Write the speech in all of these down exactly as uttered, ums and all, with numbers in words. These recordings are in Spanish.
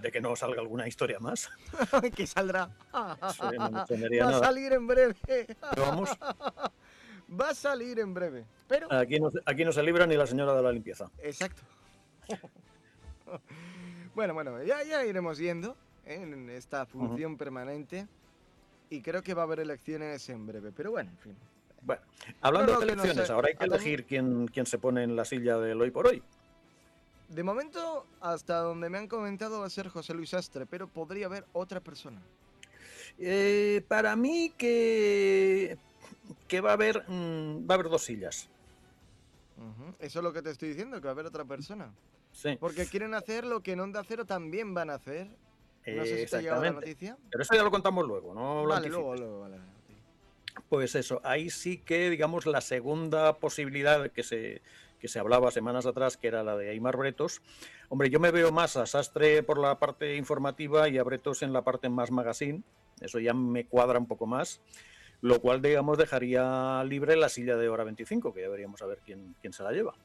de que no salga alguna historia más. ¿Qué saldrá? Eso no me extrañaría Va a nada. salir en breve. Pero vamos, Va a salir en breve. Pero, aquí no, se- aquí no se libra ni la señora de la limpieza. exacto. Bueno, bueno, ya, ya iremos viendo, ¿eh? En esta función permanente. Y creo que va a haber elecciones en breve. Pero bueno, en fin. Bueno, hablando No, no, de que no elecciones, sé. ahora hay que Atañe- elegir quién, quién se pone en la silla del hoy por hoy. De momento, hasta donde me han comentado, va a ser José Luis Astre, pero podría haber otra persona. Eh, para mí que, que va a haber mm, va a haber dos sillas. Ujú. Eso es lo que te estoy diciendo, que va a haber otra persona. Sí, Porque quieren hacer lo que en Onda Cero también van a hacer. No sé eh, si te ha llegado la exactamente. noticia. Pero eso ya lo contamos luego, no lo Vale, luego, anticipes. luego, vale. Ok. Pues eso, ahí sí que, digamos, la segunda posibilidad que se, que se hablaba semanas atrás, que era la de Aimar Bretos. Hombre, yo me veo más a Sastre por la parte informativa y a Bretos en la parte más magazine. Eso ya me cuadra un poco más. Lo cual, digamos, dejaría libre la silla de hora veinticinco, que ya veríamos a ver quién, quién se la lleva.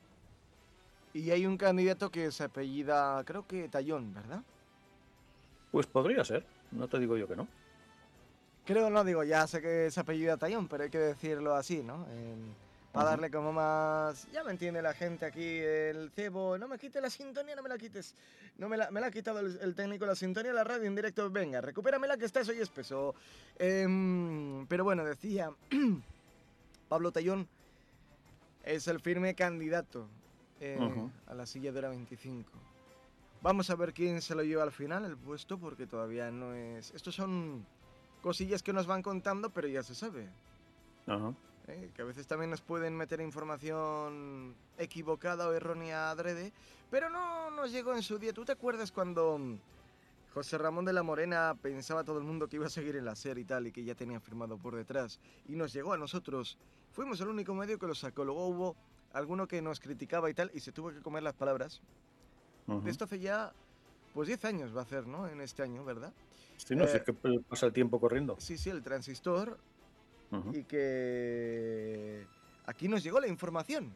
Y hay un candidato que se apellida, creo que Tallón, ¿verdad? Pues podría ser, no te digo yo que no. Creo, no digo, ya sé que se apellida Tallón, pero hay que decirlo así, ¿no? En- para Ujú. darle como más... Ya me entiende la gente aquí, el cebo, no me quites la sintonía, no me la quites. No me la, me la ha quitado el, el técnico la sintonía, la radio en directo, venga, recupéramela que estás hoy espeso. Em, pero bueno, decía, Pablo Tallón es el firme candidato eh, Ujú. a la silla de hora veinticinco. Vamos a ver quién se lo lleva al final, el puesto, porque todavía no es... Estos son cosillas que nos van contando, pero ya se sabe. Ajá. ¿eh? Que a veces también nos pueden meter información equivocada o errónea adrede, pero no nos llegó en su día. ¿Tú te acuerdas cuando mm, José Ramón de la Morena pensaba todo el mundo que iba a seguir en la SER y tal, y que ya tenía firmado por detrás? Y nos llegó a nosotros. Fuimos el único medio que lo sacó. Luego hubo alguno que nos criticaba y tal, y se tuvo que comer las palabras. Ujú. De esto hace ya, pues diez años va a hacer, ¿no? En este año, ¿verdad? Sí, no, si es Eh, que pasa el tiempo corriendo. sí, sí, el transistor. Ujú. Y que aquí nos llegó la información,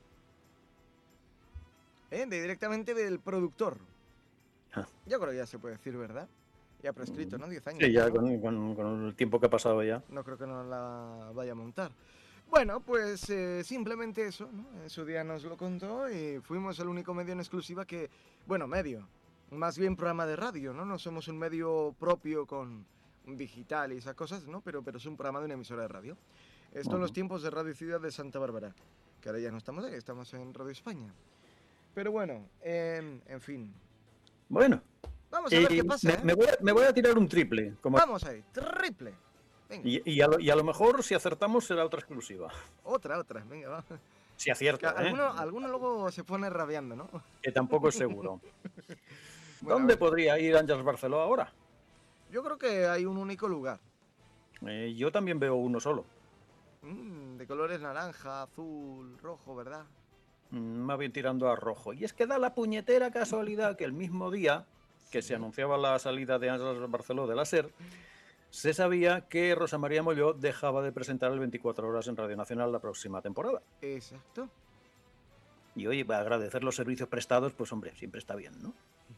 ¿eh? De, directamente del productor. Ah. Yo creo que ya se puede decir, ¿verdad? Ya prescrito, ¿no? diez años. Sí, ya ¿no? con, con- con el tiempo que ha pasado ya. No creo que nos la vaya a montar. Bueno, pues eh, simplemente eso, ¿no? En su día nos lo contó y fuimos el único medio en exclusiva que, bueno, medio, más bien programa de radio, ¿no? No somos un medio propio con un digital y esas cosas, ¿no? Pero, pero es un programa de una emisora de radio. Esto en los Ujú. tiempos de Radio Ciudad de Santa Bárbara, que ahora ya no estamos ahí, estamos en Radio España. Pero bueno, en, en fin. Bueno, Vamos a ver y qué pasa, me, ¿eh? me voy a, me voy a tirar un triple. Como, Vamos ahí, triple. Venga, y, y a lo, y a lo mejor, si acertamos, será otra exclusiva. otra, otra, venga, va. Si Que acierto, ¿eh? alguno, alguno luego se pone rabiando, ¿no? Que tampoco es seguro. Bueno, a ¿Dónde ver, podría ir Ángels Barceló ahora? yo creo que hay un único lugar. Eh, yo también veo uno solo. Mm, de colores naranja, azul, rojo, ¿verdad? Mm, Más bien tirando a rojo. Y es que da la puñetera casualidad que el mismo día que se Sí. anunciaba la salida de Ángels Barceló de la SER, se sabía que Rosa María Molló dejaba de presentar el veinticuatro horas en Radio Nacional la próxima temporada. Exacto. Y oye, para agradecer los servicios prestados, pues hombre, siempre está bien, ¿no?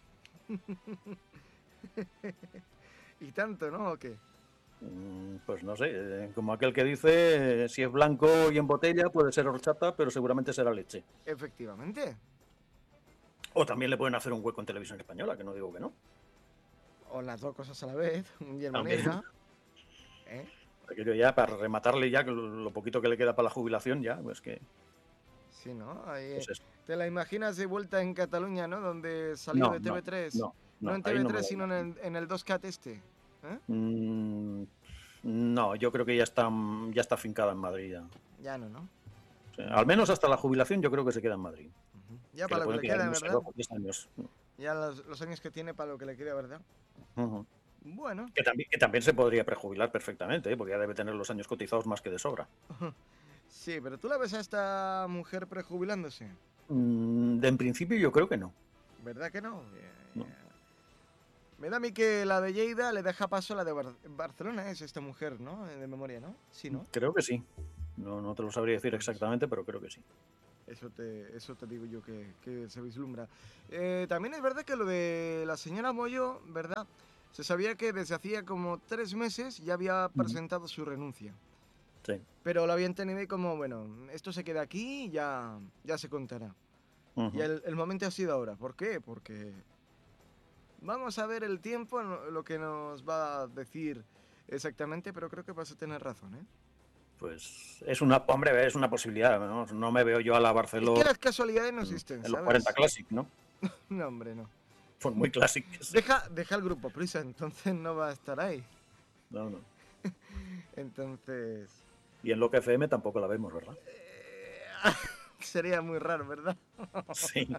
Y tanto, ¿no? ¿O qué? Mm, Pues no sé, eh, como aquel que dice, eh, si es blanco y en botella puede ser horchata, pero seguramente será leche. Efectivamente. O también le pueden hacer un hueco en Televisión Española, que no digo que no. O las dos cosas a la vez, un yermo También. negra. ¿Eh? Aquello ya, para rematarle ya, que lo, lo poquito que le queda para la jubilación, ya, pues que... Sí, ¿no? Ahí, Pues eh, eso. te la imaginas de vuelta en Cataluña, ¿no? Donde salió No, de no, T V tres. no, No no, en ahí no me T V tres, lo sino en imagino. el, en el dos cat este. ¿Eh? Mm, no, yo creo que ya está, ya está afincada en Madrid ya. Ya no, ¿no? O sea, al menos hasta la jubilación yo creo que se queda en Madrid. Ujú. Ya Que le para lo que pueden le quedar, queda, no sé, ¿verdad? dos o diez años. Ya los, los años que tiene para lo que le queda, ¿verdad? Ujú. Bueno. Que también, que también se podría prejubilar perfectamente, ¿eh? Porque ya debe tener los años cotizados más que de sobra. Sí, pero tú la ves a esta mujer prejubilándose. Mm, de en principio yo creo que no. ¿Verdad que no? Ya, No. ya. Me da a mí que la de Lleida le deja paso a la de Bar- Barcelona, es esta mujer, ¿no? De memoria, ¿no? Sí, ¿no? Creo que sí. No, no te lo sabría decir exactamente, pero creo que sí. Eso te, eso te digo yo que, que se vislumbra. Eh, también es verdad que lo de la señora Moyo, ¿verdad? Se sabía que desde hacía como tres meses ya había Ujú. presentado su renuncia. Sí. Pero lo habían tenido ahí como, bueno, esto se queda aquí y ya, ya se contará. Y Ujú. el, el momento ha sido ahora. ¿Por qué? Porque vamos a ver el tiempo, no- lo que nos va a decir exactamente, pero creo que vas a tener razón, ¿eh? Pues es una, hombre, es una posibilidad, ¿no? No me veo yo a la Es que Barcelona las casualidades no en, existen, en los cuarenta ¿sabes? Classic, ¿no? No, hombre, no. Por muy Classic que sea. Deja, deja el grupo Prisa, entonces no va a estar ahí. No, no. Entonces... Y en lo que F M tampoco la vemos, ¿verdad? eh, sería muy raro, ¿verdad? Sí.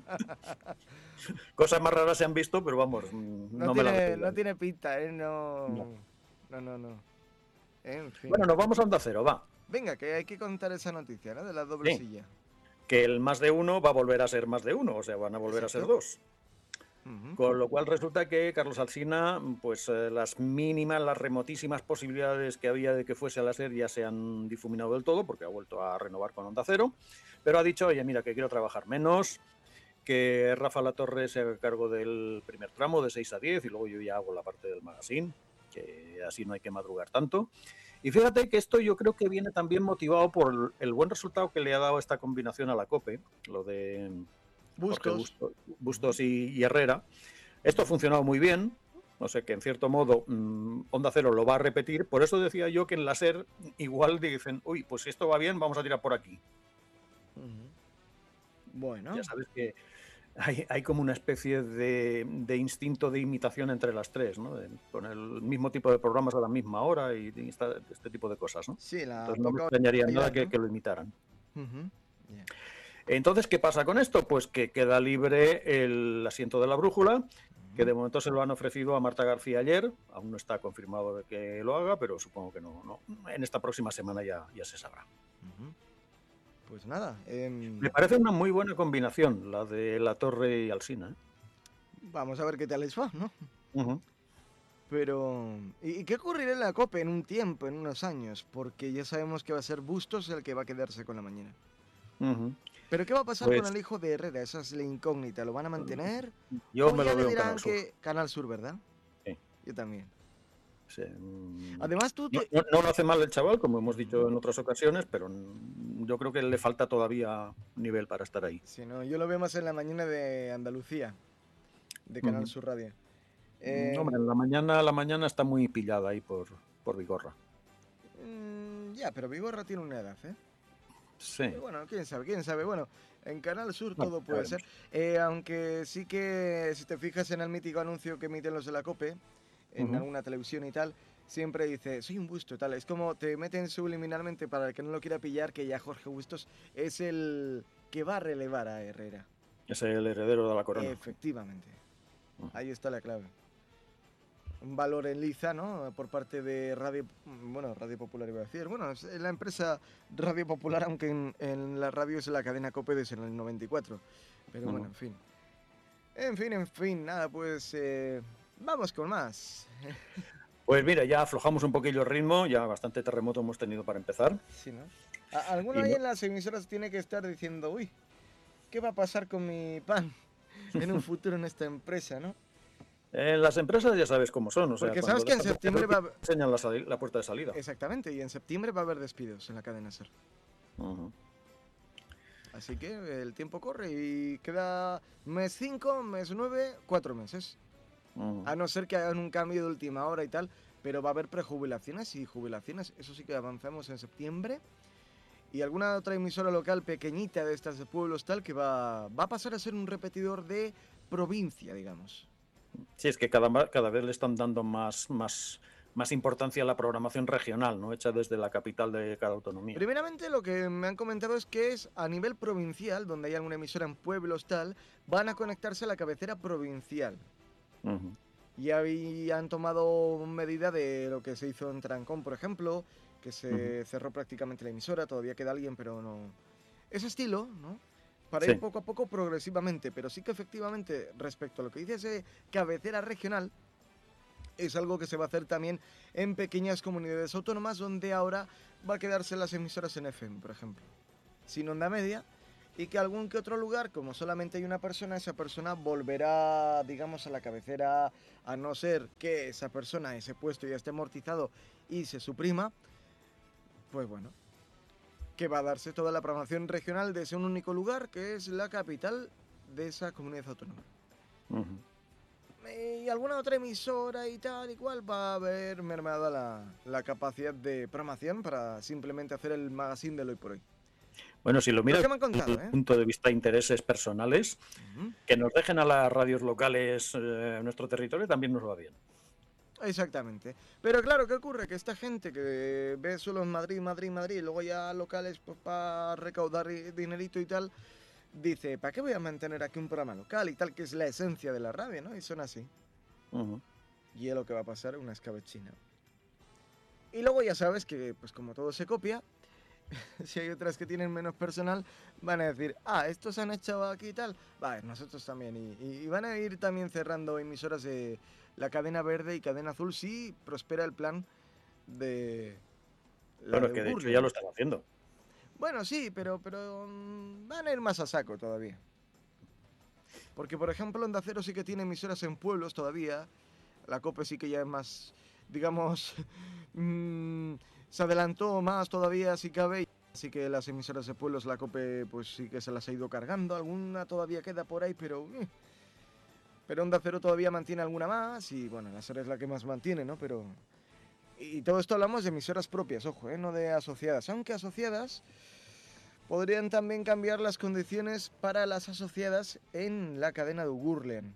Cosas más raras se han visto, pero vamos, mm, No no me la tiene, veo no ya. tiene pinta, ¿eh? No. No, no, no, no. En fin. Bueno, nos vamos a Onda Cero, va. Venga, que hay que contar esa noticia, ¿no? De la doble Sí. silla. Que el más de uno va a volver a ser más de uno, o sea, van a volver a ser Exacto. dos. Ujú. Con lo cual resulta que Carlos Alsina, pues eh, las mínimas, las remotísimas posibilidades que había de que fuese a la SER ya se han difuminado del todo, porque ha vuelto a renovar con Onda Cero, pero ha dicho, oye, mira, que quiero trabajar menos, que Rafa Latorre se haga cargo del primer tramo de seis a diez y luego yo ya hago la parte del magazine, que así no hay que madrugar tanto. Y fíjate que esto yo creo que viene también motivado por el buen resultado que le ha dado esta combinación a la COPE, lo de Jorge Bustos. Bustos, Ujú. Bustos y, y Herrera. Esto ha funcionado muy bien, no sé, que en cierto modo mmm, Onda Cero lo va a repetir. Por eso decía yo que en la SER igual dicen, uy, pues si esto va bien, vamos a tirar por aquí. Ujú. Ya Bueno, sabes que hay, hay como una especie de, de instinto de imitación entre las tres, ¿no? De- con el mismo tipo de programas a la misma hora y, y esta- este tipo de cosas, ¿no? sí, la Entonces no me poca extrañaría nada calidad, que, ¿no? que lo imitaran. Ujú. Ya. Entonces, ¿qué pasa con esto? Pues que queda libre el asiento de la brújula, que Ujú. de momento se lo han ofrecido a Marta García ayer. Aún no está confirmado de que lo haga, pero supongo que no. no. En esta próxima semana ya, ya se sabrá. Ujú. Pues nada, Me em, parece una muy buena combinación, la de La Torre y Alsina. ¿eh? vamos a ver qué tal les va, ¿no? Ujú, Pero, ¿y y qué ocurrirá en la COPE en un tiempo, en unos años? Porque ya sabemos que va a ser Bustos el que va a quedarse con la mañana. ujú. Pero ¿qué va a pasar con Pues el hijo de Herrera? Esa es la incógnita. ¿Lo van a mantener? yo O me ya lo le veo en Canal dirán Sur. que Canal Sur, ¿verdad? Sí, Yo también. sí. Mm, Además, tú No, te... no- no lo hace mal el chaval, como hemos dicho Ujú. en otras ocasiones, pero mm, yo creo que le falta todavía nivel para estar ahí. Si no, yo lo veo más en la mañana de Andalucía, de Canal Ujú. Sur Radio. Mm, Hombre, Em, en la mañana, la mañana está muy pillada ahí por, por Vigorra. mm, ya, pero Vigorra tiene una edad, ¿eh? Sí, Pero bueno, quién sabe, quién sabe. Bueno, en Canal Sur bueno, todo ya puede ser. veremos. Eh, aunque sí que, si te fijas en el mítico anuncio que emiten los de la COPE, en Ujú. alguna televisión y tal, siempre dice, soy un Busto, tal. Es como te meten subliminalmente para el que no lo quiera pillar, que ya Jorge Bustos es el que va a relevar a Herrera. Es el heredero de la corona. Efectivamente. Ujú. Ahí está la clave. Un valor en liza, ¿no? Por parte de Radio, bueno, Radio Popular iba a decir. Bueno, es la empresa Radio Popular, aunque en, en la radio es la cadena COPE desde el noventa y cuatro. Pero bueno, Ujú. en fin. En fin, en fin, nada, pues eh, vamos con más. Pues mira, ya aflojamos un poquillo el ritmo, ya bastante terremoto hemos tenido para empezar. Sí, ¿no? A- alguno Y ahí no- en las emisoras tiene que estar diciendo, uy, ¿qué va a pasar con mi pan en un futuro en esta empresa, no? en las empresas ya sabes cómo son, o sea, Porque sabes cuando que en dejas de hacer septiembre el va a tiempo, haber... enseñan la, sali- la puerta de salida. Exactamente, y en septiembre va a haber despidos en la cadena SER. Ujú. Así que el tiempo corre y queda mes cinco, mes nueve, cuatro meses. Ujú. A no ser que hagan un cambio de última hora y tal, pero va a haber prejubilaciones y jubilaciones. Eso sí que avanzamos en septiembre. Y alguna otra emisora local pequeñita de estas de pueblos tal que va, va a pasar a ser un repetidor de provincia, digamos. Sí, es que cada, ma- cada vez le están dando más, más, más importancia a la programación regional, ¿no? Hecha desde la capital de cada autonomía. Primeramente lo que me han comentado es que es a nivel provincial, donde hay alguna emisora en pueblos tal, van a conectarse a la cabecera provincial. Ujú. Y habían tomado medida de lo que se hizo en Trancón, por ejemplo, que Ujú. se cerró prácticamente la emisora, todavía queda alguien, pero no... Ese estilo, ¿no? Para ir Sí. poco a poco progresivamente, pero sí que efectivamente, respecto a lo que dice ese cabecera regional, es algo que se va a hacer también en pequeñas comunidades autónomas, donde ahora va a quedarse las emisoras en F M, por ejemplo, sin onda media, y que algún que otro lugar, como solamente hay una persona, esa persona volverá, digamos, a la cabecera, a no ser que esa persona, ese puesto ya esté amortizado y se suprima, pues bueno, que va a darse toda la programación regional de ese un único lugar, que es la capital de esa comunidad autónoma. Ujú. Y alguna otra emisora y tal y cual va a haber mermada la, la capacidad de programación para simplemente hacer el magazine del hoy por hoy. Bueno, si lo Lo miras que me han desde contado, el ¿eh? punto de vista de intereses personales, Ujú. que nos dejen a las radios locales eh, en nuestro territorio también nos va bien. Exactamente. Pero claro, ¿qué ocurre? Que esta gente que ve solo en Madrid, Madrid, Madrid, y luego ya locales pues, para recaudar i- dinerito y tal, dice, ¿para qué voy a mantener aquí un programa local y tal? Que es la esencia de la radio, ¿no? Y son así. Ujú. Y es lo que va a pasar, una escabechina. Y luego ya sabes que, pues como todo se copia, si hay otras que tienen menos personal, van a decir, ah, estos han hecho aquí y tal, va, nosotros también. Y, y- y van a ir también cerrando emisoras de la cadena verde y cadena azul si prospera el plan de la Bueno, de que de hecho ya lo Gurlen. están haciendo. Bueno, sí, pero, pero mm, van a ir más a saco todavía. Porque, por ejemplo, Onda Cero sí que tiene emisoras en pueblos todavía. La COPE sí que ya es más, digamos, mm, se adelantó más todavía si cabe. Así que las emisoras de pueblos, la COPE, pues sí que se las ha ido cargando. Alguna todavía queda por ahí, pero... eh. Pero Onda Cero todavía mantiene alguna más y, bueno, la SER es la que más mantiene, ¿no? Pero... Y todo esto hablamos de emisoras propias, ojo, ¿eh? No de asociadas. Aunque asociadas podrían también cambiar las condiciones para las asociadas en la cadena de Gurlen.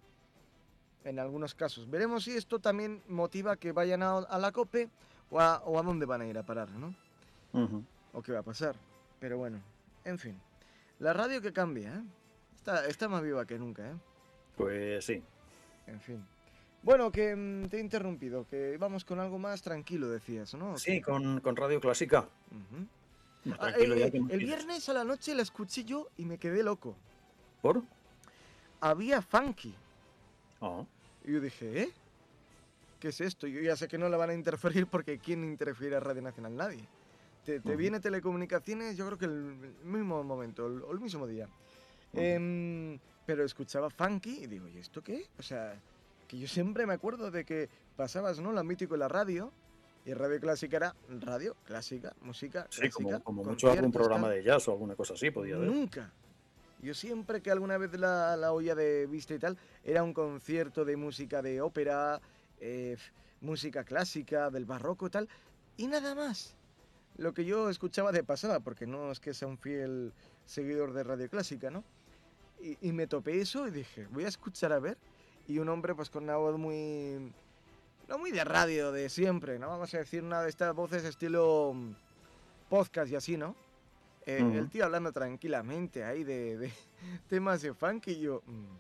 En algunos casos. Veremos si esto también motiva que vayan a, a la COPE o a, o a dónde van a ir a parar, ¿no? Ujú. O qué va a pasar. Pero bueno, en fin. La radio que cambia, ¿eh? Está, está más viva que nunca, ¿eh? Pues sí. En fin. Bueno, que mm, te he interrumpido, que vamos con algo más tranquilo, decías, ¿no? ¿O qué? Sí, con, con Radio Clásica. Ujú. Más Ah, tranquilo eh, ya eh, que más el tienes. viernes a la noche la escuché yo y me quedé loco. ¿Por? Había funky. Ah, Y yo dije, ¿eh? ¿Qué es esto? Yo ya sé que no la van a interferir porque ¿quién interfiere a Radio Nacional? Nadie. Te, te ujú, viene telecomunicaciones, yo creo que el mismo momento, el, o el mismo día. ujú. Em, pero escuchaba funky y digo, ¿y esto qué? O sea, que yo siempre me acuerdo de que pasabas, ¿no? Lo mítico en la radio. Y Radio Clásica era radio clásica, música Sí, como, clásica, como mucho algún conciertos, programa tal. de jazz o alguna cosa así podía haber. Nunca. Yo siempre que alguna vez la, la oía de vista y tal, era un concierto de música de ópera, eh, f- música clásica, del barroco y tal, y nada más. Lo que yo escuchaba de pasada, porque no es que sea un fiel seguidor de Radio Clásica, ¿no? Y, y me topé eso y dije, voy a escuchar a ver. Y un hombre pues con una voz muy... No muy de radio de siempre, ¿no? Vamos a decir una de estas voces estilo mm, podcast y así, ¿no? Eh, el Ujú. tío hablando tranquilamente ahí de, de temas de funk y yo... mm,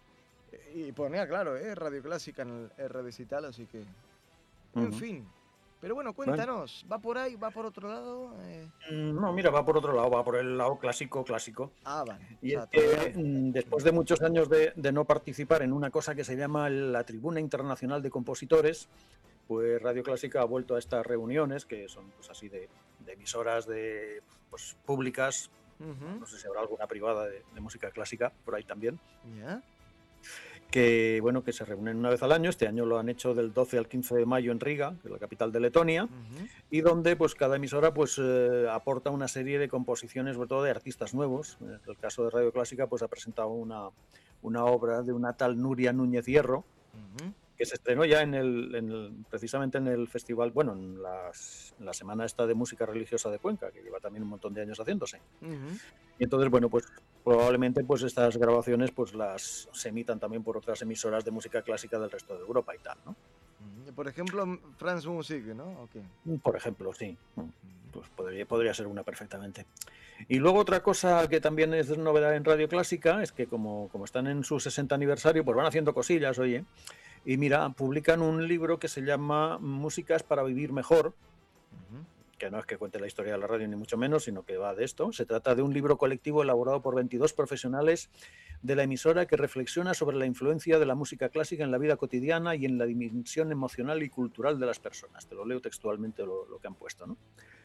y ponía, claro, ¿eh? Radio Clásica en el R D tal, así que... En Ujú. fin. Pero bueno, Bueno, cuéntanos, ¿va por ahí, va por otro lado? Eh, mm, no, mira, va por otro lado, va por el lado clásico, clásico. Ah, vale. O Y es sea, que todavía... mm, después de Ujú, muchos años de, de no participar en una cosa que se llama la Tribuna Internacional de Compositores, pues Radio Clásica ha vuelto a estas reuniones, que son pues así de, de emisoras de pues públicas, no, ujú, no sé si habrá alguna privada de, de música clásica por ahí también, ¿ya? que bueno, que se reúnen una vez al año. Este año lo han hecho del doce al quince de mayo en Riga, que es la capital de Letonia, Ujú, y donde pues cada emisora pues eh, aporta una serie de composiciones, sobre todo de artistas nuevos. En el caso de Radio Clásica pues ha presentado una, una obra de una tal Nuria Núñez Hierro, ujú, que se estrenó ya en el, en el- precisamente en el festival, bueno, en, las- en la semana esta de música religiosa de Cuenca, que lleva también un montón de años haciéndose. ujú. Y entonces, bueno, pues probablemente pues estas grabaciones pues las se emitan también por otras emisoras de música clásica del resto de Europa y tal, ¿no? Ujú. Por ejemplo, m- France Music, ¿no? Ok. Por ejemplo, sí. Ujú, Pues podría, podría ser una perfectamente. Y luego otra cosa que también es novedad en Radio Clásica es que como, como están en su sesenta aniversario, pues van haciendo cosillas, oye. Y mira, publican un libro que se llama Músicas para vivir mejor, ujú. que no es que cuente la historia de la radio ni mucho menos, sino que va de esto. Se trata de un libro colectivo elaborado por veintidós profesionales de la emisora que reflexiona sobre la influencia de la música clásica en la vida cotidiana y en la dimensión emocional y cultural de las personas. Te lo leo textualmente lo, lo que han puesto, ¿no?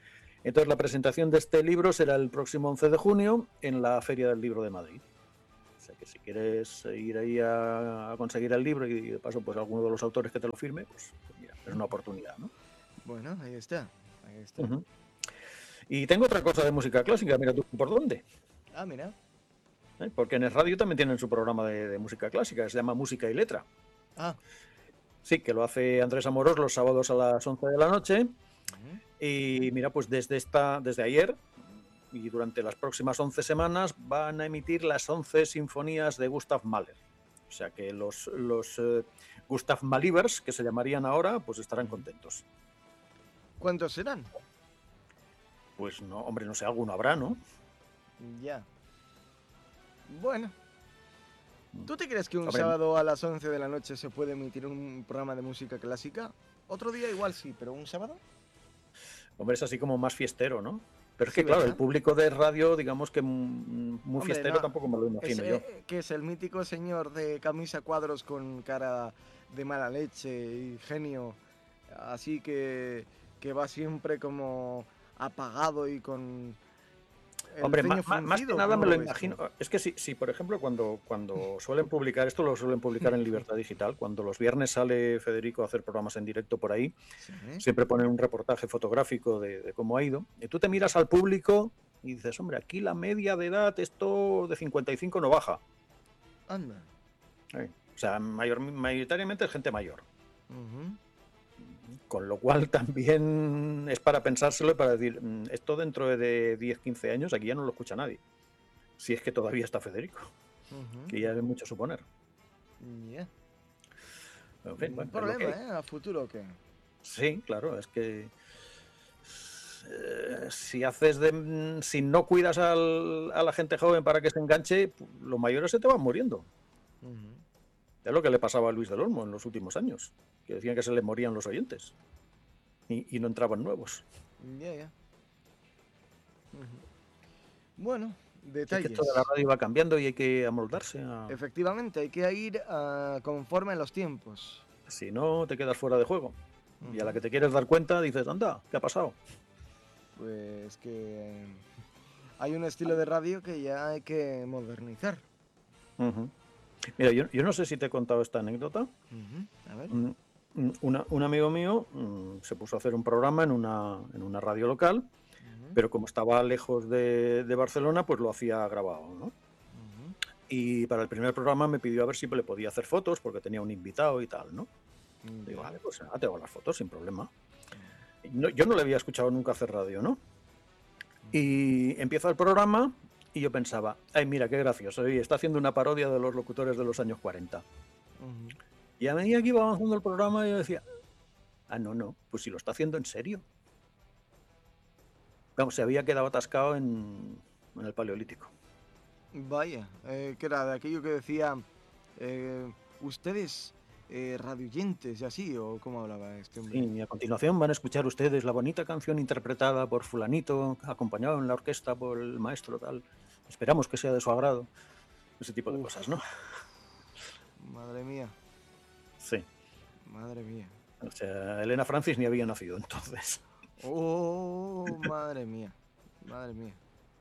Entonces la presentación de este libro será el próximo once de junio en la Feria del Libro de Madrid. O sea que si quieres ir ahí a, a conseguir el libro y de paso pues alguno de los autores que te lo firme, pues, pues mira, es una oportunidad, ¿no? Bueno, ahí está. Ahí está. Uh-huh. Y tengo otra cosa de música clásica, mira tú por dónde. Ah, mira. ¿Eh? Porque en el radio también tienen su programa de, de música clásica, se llama Música y Letra. Ah. Sí, que lo hace Andrés Amorós los sábados a las once de la noche. Uh-huh. Y mira, pues desde, esta, desde ayer y durante las próximas once semanas van a emitir las once sinfonías de Gustav Mahler. O sea que los, los eh, Gustav Malivers, que se llamarían ahora, pues estarán contentos. ¿Cuántos serán? Pues no, hombre, no sé, alguno habrá, ¿no? Ya. Bueno. ¿Tú te crees que un hombre, sábado a las once de la noche se puede emitir un programa de música clásica? Otro día igual sí, pero ¿un sábado? Hombre, es así como más fiestero, ¿no? Pero es que, sí, claro, ¿verdad? el público de radio, digamos que muy hombre, fiestero no, tampoco me lo imagino es, yo. Eh, que es el mítico señor de camisa cuadros con cara de mala leche y genio, así que, que va siempre como apagado y con... Hombre, más, más que nada me lo imagino. Es que si, si por ejemplo, cuando, cuando suelen publicar, esto lo suelen publicar en Libertad Digital, cuando los viernes sale Federico a hacer programas en directo por ahí, sí. Siempre ponen un reportaje fotográfico de, de cómo ha ido, y tú te miras al público y dices, hombre, aquí la media de edad, esto de cincuenta y cinco no baja. Anda. Sí. O sea, mayor, mayoritariamente es gente mayor. Uh-huh. Con lo cual también es para pensárselo y para decir, esto dentro de diez, quince años aquí ya no lo escucha nadie. Si es que todavía está Federico, uh-huh. que ya es mucho suponer. Yeah. En fin, bueno, problema, que... ¿eh? ¿A futuro o qué? Sí, claro, es que eh, si haces de... si no cuidas al, a la gente joven para que se enganche, los mayores se te van muriendo. Uh-huh. Es lo que le pasaba a Luis del Olmo en los últimos años, que decían que se le morían los oyentes y, y no entraban nuevos. Ya, yeah, ya. Yeah. Uh-huh. Bueno, detalles. Es que toda la radio va cambiando y hay que amoldarse a... Efectivamente, hay que ir uh, conforme a los tiempos. Si no, te quedas fuera de juego. Uh-huh. Y a la que te quieres dar cuenta, dices, anda, ¿qué ha pasado? Pues que hay un estilo de radio que ya hay que modernizar. Uh-huh. Mira, yo, yo no sé si te he contado esta anécdota. Uh-huh. A ver. Una, un amigo mío um, se puso a hacer un programa en una, en una radio local, uh-huh. pero como estaba lejos de, de Barcelona, pues lo hacía grabado, ¿no? Uh-huh. Y para el primer programa me pidió a ver si le podía hacer fotos, porque tenía un invitado y tal, ¿no? Uh-huh. Digo, vale, pues nada, te hago las fotos sin problema. Uh-huh. No, yo no le había escuchado nunca hacer radio, ¿no? Uh-huh. Y empieza el programa... Y yo pensaba, ay, mira, qué gracioso, y está haciendo una parodia de los locutores de los años cuarenta. Uh-huh. Y a medida que iba avanzando el programa, yo decía, ah, no, no, pues si lo está haciendo en serio. Vamos, se había quedado atascado en, en el Paleolítico. Vaya, eh, que era de aquello que decía, eh, ustedes, eh, radioyentes y así, o cómo hablaba este hombre. Sí, y a continuación van a escuchar ustedes la bonita canción interpretada por fulanito, acompañado en la orquesta por el maestro tal. Esperamos que sea de su agrado. Ese tipo de Uf. cosas, ¿no? Madre mía. Sí. Madre mía. O sea, Elena Francis ni había nacido entonces. Oh, madre mía. Madre mía.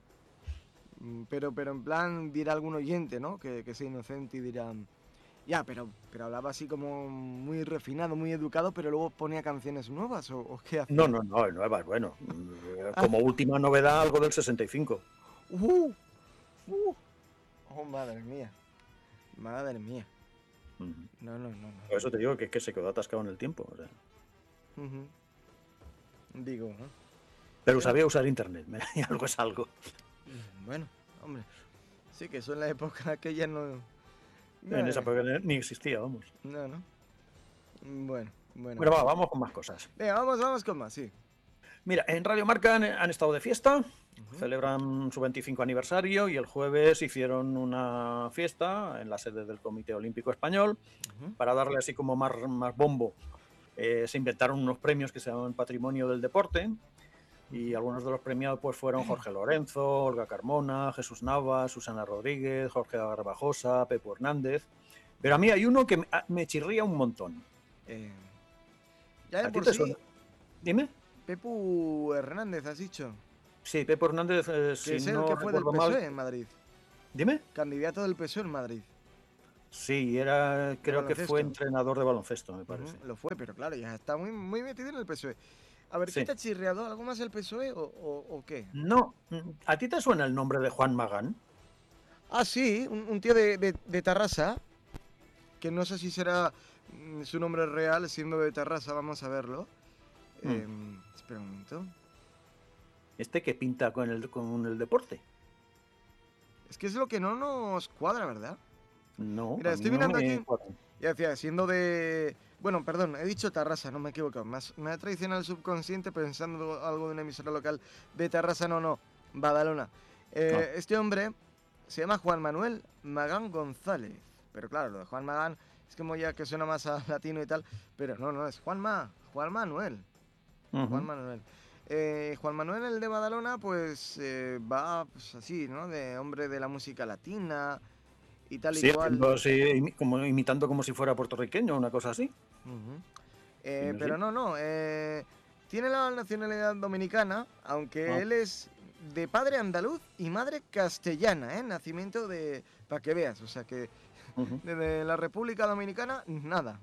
Pero, pero en plan dirá algún oyente, ¿no? Que, que sea inocente y dirá... Ya, pero, pero hablaba así como muy refinado, muy educado, pero luego ponía canciones nuevas, ¿o, o qué hacía? No, no, no, nuevas, bueno. Como última novedad, algo del sesenta y cinco. Uh, uh. Oh, madre mía. Madre mía. Uh-huh. No, no, no, no. Por eso te digo que es que se quedó atascado en el tiempo. O sea. Uh-huh. Digo, ¿no? Pero sabía usar internet, y algo es algo. Bueno, hombre. Sí, que eso en la época aquella no... No, en esa época ni existía, vamos. No, no. Bueno, bueno. Bueno, va, vamos con más cosas. Venga, vamos, vamos con más, sí. Mira, en Radio Marca han, han estado de fiesta, uh-huh. celebran su veinticinco aniversario y el jueves hicieron una fiesta en la sede del Comité Olímpico Español uh-huh. para darle así como más, más bombo. Eh, se inventaron unos premios que se llaman Patrimonio del Deporte y algunos de los premiados pues fueron Jorge Lorenzo, Olga Carmona, Jesús Navas, Susana Rodríguez, Jorge Garbajosa, Pepo Hernández. Pero a mí hay uno que me, me chirría un montón. Eh, ya de ¿A por ti te sí, suena? Dime. Pepu Hernández, has dicho. Sí, Pepe Hernández, eh, Que si es el no que fue del recuerdo mal. P S O E en Madrid. Dime. Candidato del P S O E en Madrid. Sí, era, creo que fue baloncesto. entrenador de baloncesto, me parece. Ujú, lo fue, pero claro, ya está muy, muy metido en el P S O E. A ver, ¿qué Sí. te ha chirriado? ¿Algo más el P S O E o, o- o qué? No, ¿a ti te suena el nombre de Juan Magán? Ah, sí, un, un tío de, de, de Tarrasa, que no sé si será mm, su nombre real, siendo de Tarrasa, vamos a verlo. Hmm. Eh, espera un momento. Este que pinta con el, con el deporte. Es que es lo que no nos cuadra, ¿verdad? No, Mira, a mí estoy no mirando me aquí. cuadra. Ya decía, siendo de... Bueno, perdón, he dicho Tarrasa, no me he equivocado. Me, has- me ha traicionado el subconsciente pensando algo de una emisora local de Tarrasa, no, no, Badalona. No. Eh, este hombre se llama Juan Manuel Magán González. Pero claro, lo de Juan Magán es como ya que suena más a latino y tal. Pero no, no, es Juanma, Juan Manuel. Uh-huh. Juan Manuel. Eh, Juan Manuel, el de Badalona, pues eh, va pues, así, ¿no? De hombre de la música latina y tal y Sí, cual. haciendo así, imi- como, imitando como si fuera puertorriqueño, una cosa así. Ujú. Sí, Eh, no pero sé. no, no. eh, tiene la nacionalidad dominicana, aunque Ah, él es de padre andaluz y madre castellana, ¿eh? Nacimiento de... Para que veas, o sea que ujú. desde la República Dominicana, nada.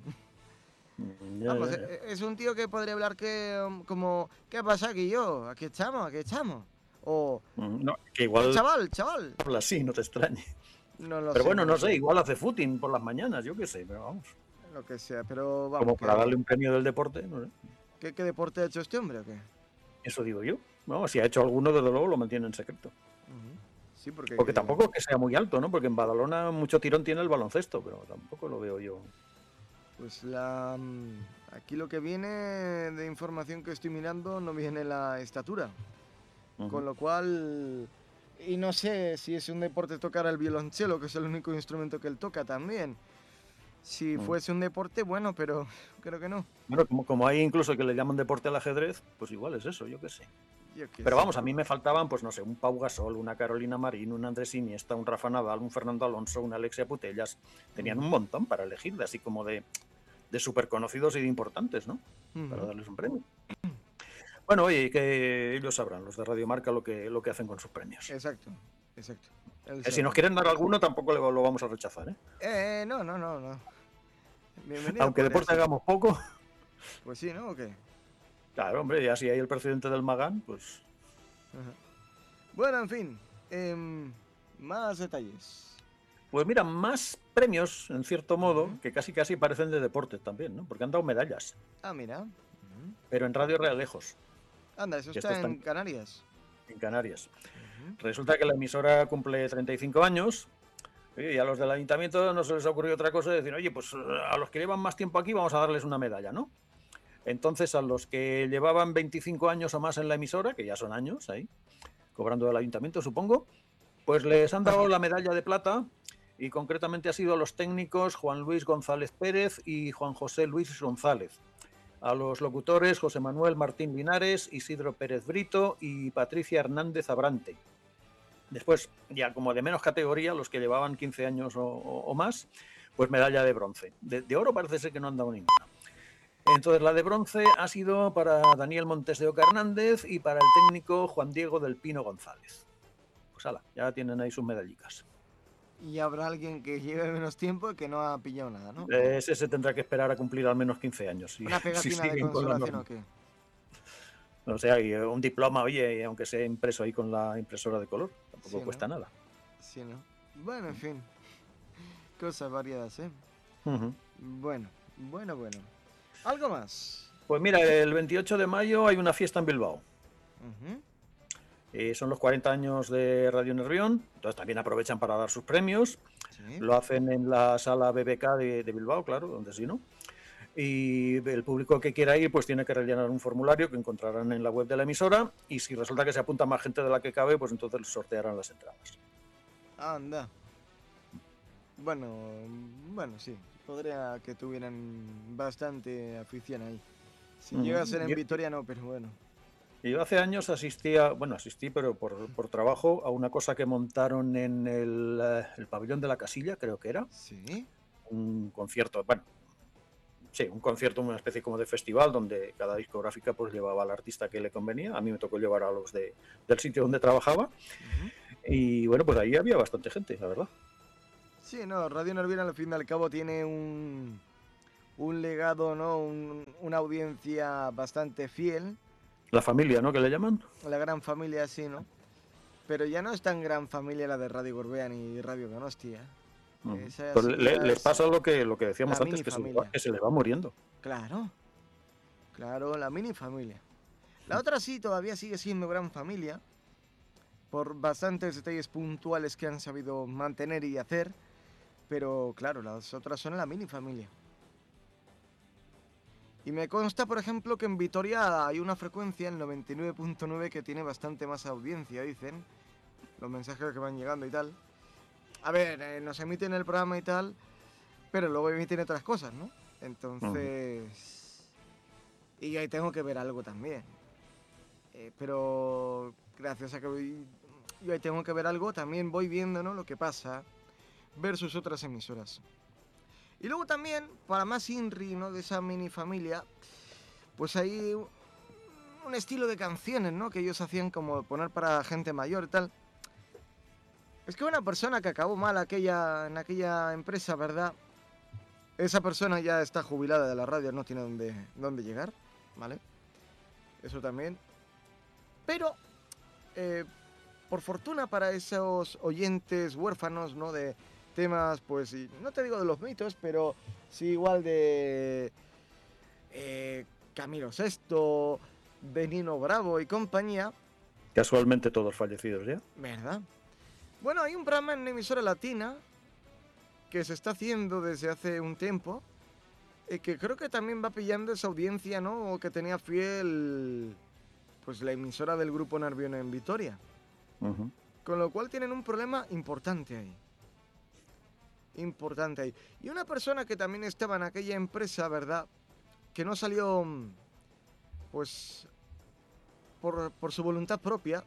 Mm, ya, Vamos, ya, e- ya. e- es un tío que podría hablar que, um, como, ¿qué pasa aquí yo? Aquí estamos, aquí estamos. O, Mm, no, que eh, igual chaval, chaval. habla así, no te extrañe. No lo Pero sé, bueno, no lo no sé, sé. igual hace footing por las mañanas, yo qué sé, pero vamos. Lo que sea, pero Como vamos, para darle que, un premio del deporte, no sé. ¿qué, qué deporte ha hecho este hombre o qué? Eso digo yo. Vamos, si ha hecho alguno, desde luego lo mantiene en secreto. Ujú. Sí, porque... Porque tampoco es que sea muy alto, ¿no? Porque en Badalona mucho tirón tiene el baloncesto, pero tampoco lo veo yo. Pues la... mm, aquí lo que viene de información que estoy mirando no viene la estatura. Ujú. Con lo cual... Y no sé si es un deporte tocar el violonchelo, que es el único instrumento que él toca también. Si Mm. fuese un deporte, bueno, pero creo que no. Bueno, como, como hay incluso que le llaman deporte al ajedrez, pues igual es eso, yo qué sé. Yo qué Pero sé. vamos, a mí me faltaban, pues no sé, un Pau Gasol, una Carolina Marín, un Andrés Iniesta, un Rafa Nadal, un Fernando Alonso, una Alexia Putellas. Tenían Ujú. un montón para elegir, de así como de, de súper conocidos y de importantes, ¿no? Para Ujú. darles un premio. Bueno, oye, que ellos sabrán, los de Radio Marca, lo que, lo que hacen con sus premios. Exacto, exacto. Él Eh, si sabrá. nos quieren dar alguno, tampoco le- lo vamos a rechazar, ¿eh? Eh, no, no, no, no. Bienvenido Aunque podría deporte ser. hagamos poco, Pues sí, ¿no? ¿O qué? claro, hombre, ya si hay el presidente del Magán, pues... Ajá. Bueno, en fin. em, más detalles. Pues mira, más premios, en cierto modo, Ujú. que casi casi parecen de deporte también, ¿no? Porque han dado medallas, Ah, mira. Ujú. pero en Radio Realejos, Anda, eso que esto está está en en, Canarias. en Canarias. Ujú. Resulta que la emisora cumple treinta y cinco años y a los del ayuntamiento no se les ha ocurrido otra cosa de decir, oye, pues a los que llevan más tiempo aquí vamos a darles una medalla, ¿no? Entonces a los que llevaban veinticinco años o más en la emisora, que ya son años ahí, cobrando del ayuntamiento, supongo, pues les han dado la medalla de plata y concretamente ha sido a los técnicos Juan Luis González Pérez y Juan José Luis González. A los locutores José Manuel Martín Linares, Isidro Pérez Brito y Patricia Hernández Abrante. Después, ya como de menos categoría, los que llevaban quince años o, o más, pues medalla de bronce. De, de oro parece ser que no han dado ninguna. Entonces la de bronce ha sido para Daniel Montes de Oca Hernández y para el técnico Juan Diego del Pino González. Pues ala, ya tienen ahí sus medallicas. Y habrá alguien que lleve menos tiempo y que no ha pillado nada, ¿no? Ese se tendrá que esperar a cumplir al menos quince años. Si, Una si pegatina de siguen con la consolación norma. o qué. O sea, y un diploma, oye, y aunque sea impreso ahí con la impresora de color, tampoco Sí, cuesta ¿no? nada. Sí, ¿no? Bueno, en fin. Cosas variadas, ¿eh? Uh-huh. Bueno, bueno, bueno. ¿Algo más? Pues mira, el veintiocho de mayo hay una fiesta en Bilbao. Ujú. Eh, son los cuarenta años de Radio Nervión, entonces también aprovechan para dar sus premios. Sí. Lo hacen en la sala B B K de, de Bilbao, claro, donde sí, ¿no? Y el público que quiera ir pues tiene que rellenar un formulario que encontrarán en la web de la emisora y si resulta que se apunta más gente de la que cabe, pues entonces sortearán las entradas. Anda. Bueno, bueno, sí. Podría que tuvieran bastante afición ahí. Si Ujú. llega a ser en Yo- Vitoria, no, pero bueno. Y yo hace años asistía, bueno, asistí, pero por, por trabajo, a una cosa que montaron en el, eh, el pabellón de la Casilla, creo que era, Sí. un concierto, bueno, sí, un concierto, una especie como de festival donde cada discográfica pues llevaba al artista que le convenía. A mí me tocó llevar a los de, del sitio donde trabajaba. Ujú. Y bueno, pues ahí había bastante gente, la verdad. Sí, no, Radio Nervión al fin y al cabo tiene un, un legado, ¿no? Un- una audiencia bastante fiel, La familia, ¿no? Que le llaman. la gran familia así, ¿no? Pero ya no es tan gran familia la de Radio Gorbea ni Radio Donostia. Ujú. Esa Pues sí que le- ya les es pasa lo que, lo que la decíamos antes, mini que se, le va, familia. que se le va muriendo. Claro, claro, la mini familia. La otra sí todavía sigue siendo gran familia, por bastantes detalles puntuales que han sabido mantener y hacer, pero claro, las otras son la mini familia. Y me consta, por ejemplo, que en Vitoria hay una frecuencia, el noventa y nueve punto nueve, que tiene bastante más audiencia, dicen, los mensajes que van llegando y tal. A ver, eh, nos emiten el programa y tal, pero luego emiten otras cosas, ¿no? Ujú. Entonces... Y ahí tengo que ver algo también. Eh, pero gracias a que voy- yo ahí tengo que ver algo, también voy viendo, ¿no? Lo que pasa versus otras emisoras. Y luego también, para más INRI, ¿no? De esa mini familia, pues hay un un estilo de canciones, ¿no? Que ellos hacían como poner para gente mayor y tal. Es que una persona que acabó mal aquella, en aquella empresa, ¿verdad? Esa persona ya está jubilada de la radio, no tiene dónde, dónde llegar, ¿vale? Eso también. Pero, eh, por fortuna para esos oyentes huérfanos, ¿no? De temas, pues, y no te digo de los mitos, pero sí igual de eh, Camilo Sesto, Benino Bravo y compañía, Casualmente todos fallecidos ya. ¿verdad? Bueno, hay un programa en una emisora latina que se está haciendo desde hace un tiempo, y que creo que también va pillando esa audiencia, ¿no? Que tenía fiel, pues, la emisora del Grupo Nervión en Vitoria. Ujú. Con lo cual tienen un problema importante ahí. Importante ahí. Y una persona que también estaba en aquella empresa, ¿verdad? Que no salió, mm, pues, por, por su voluntad propia.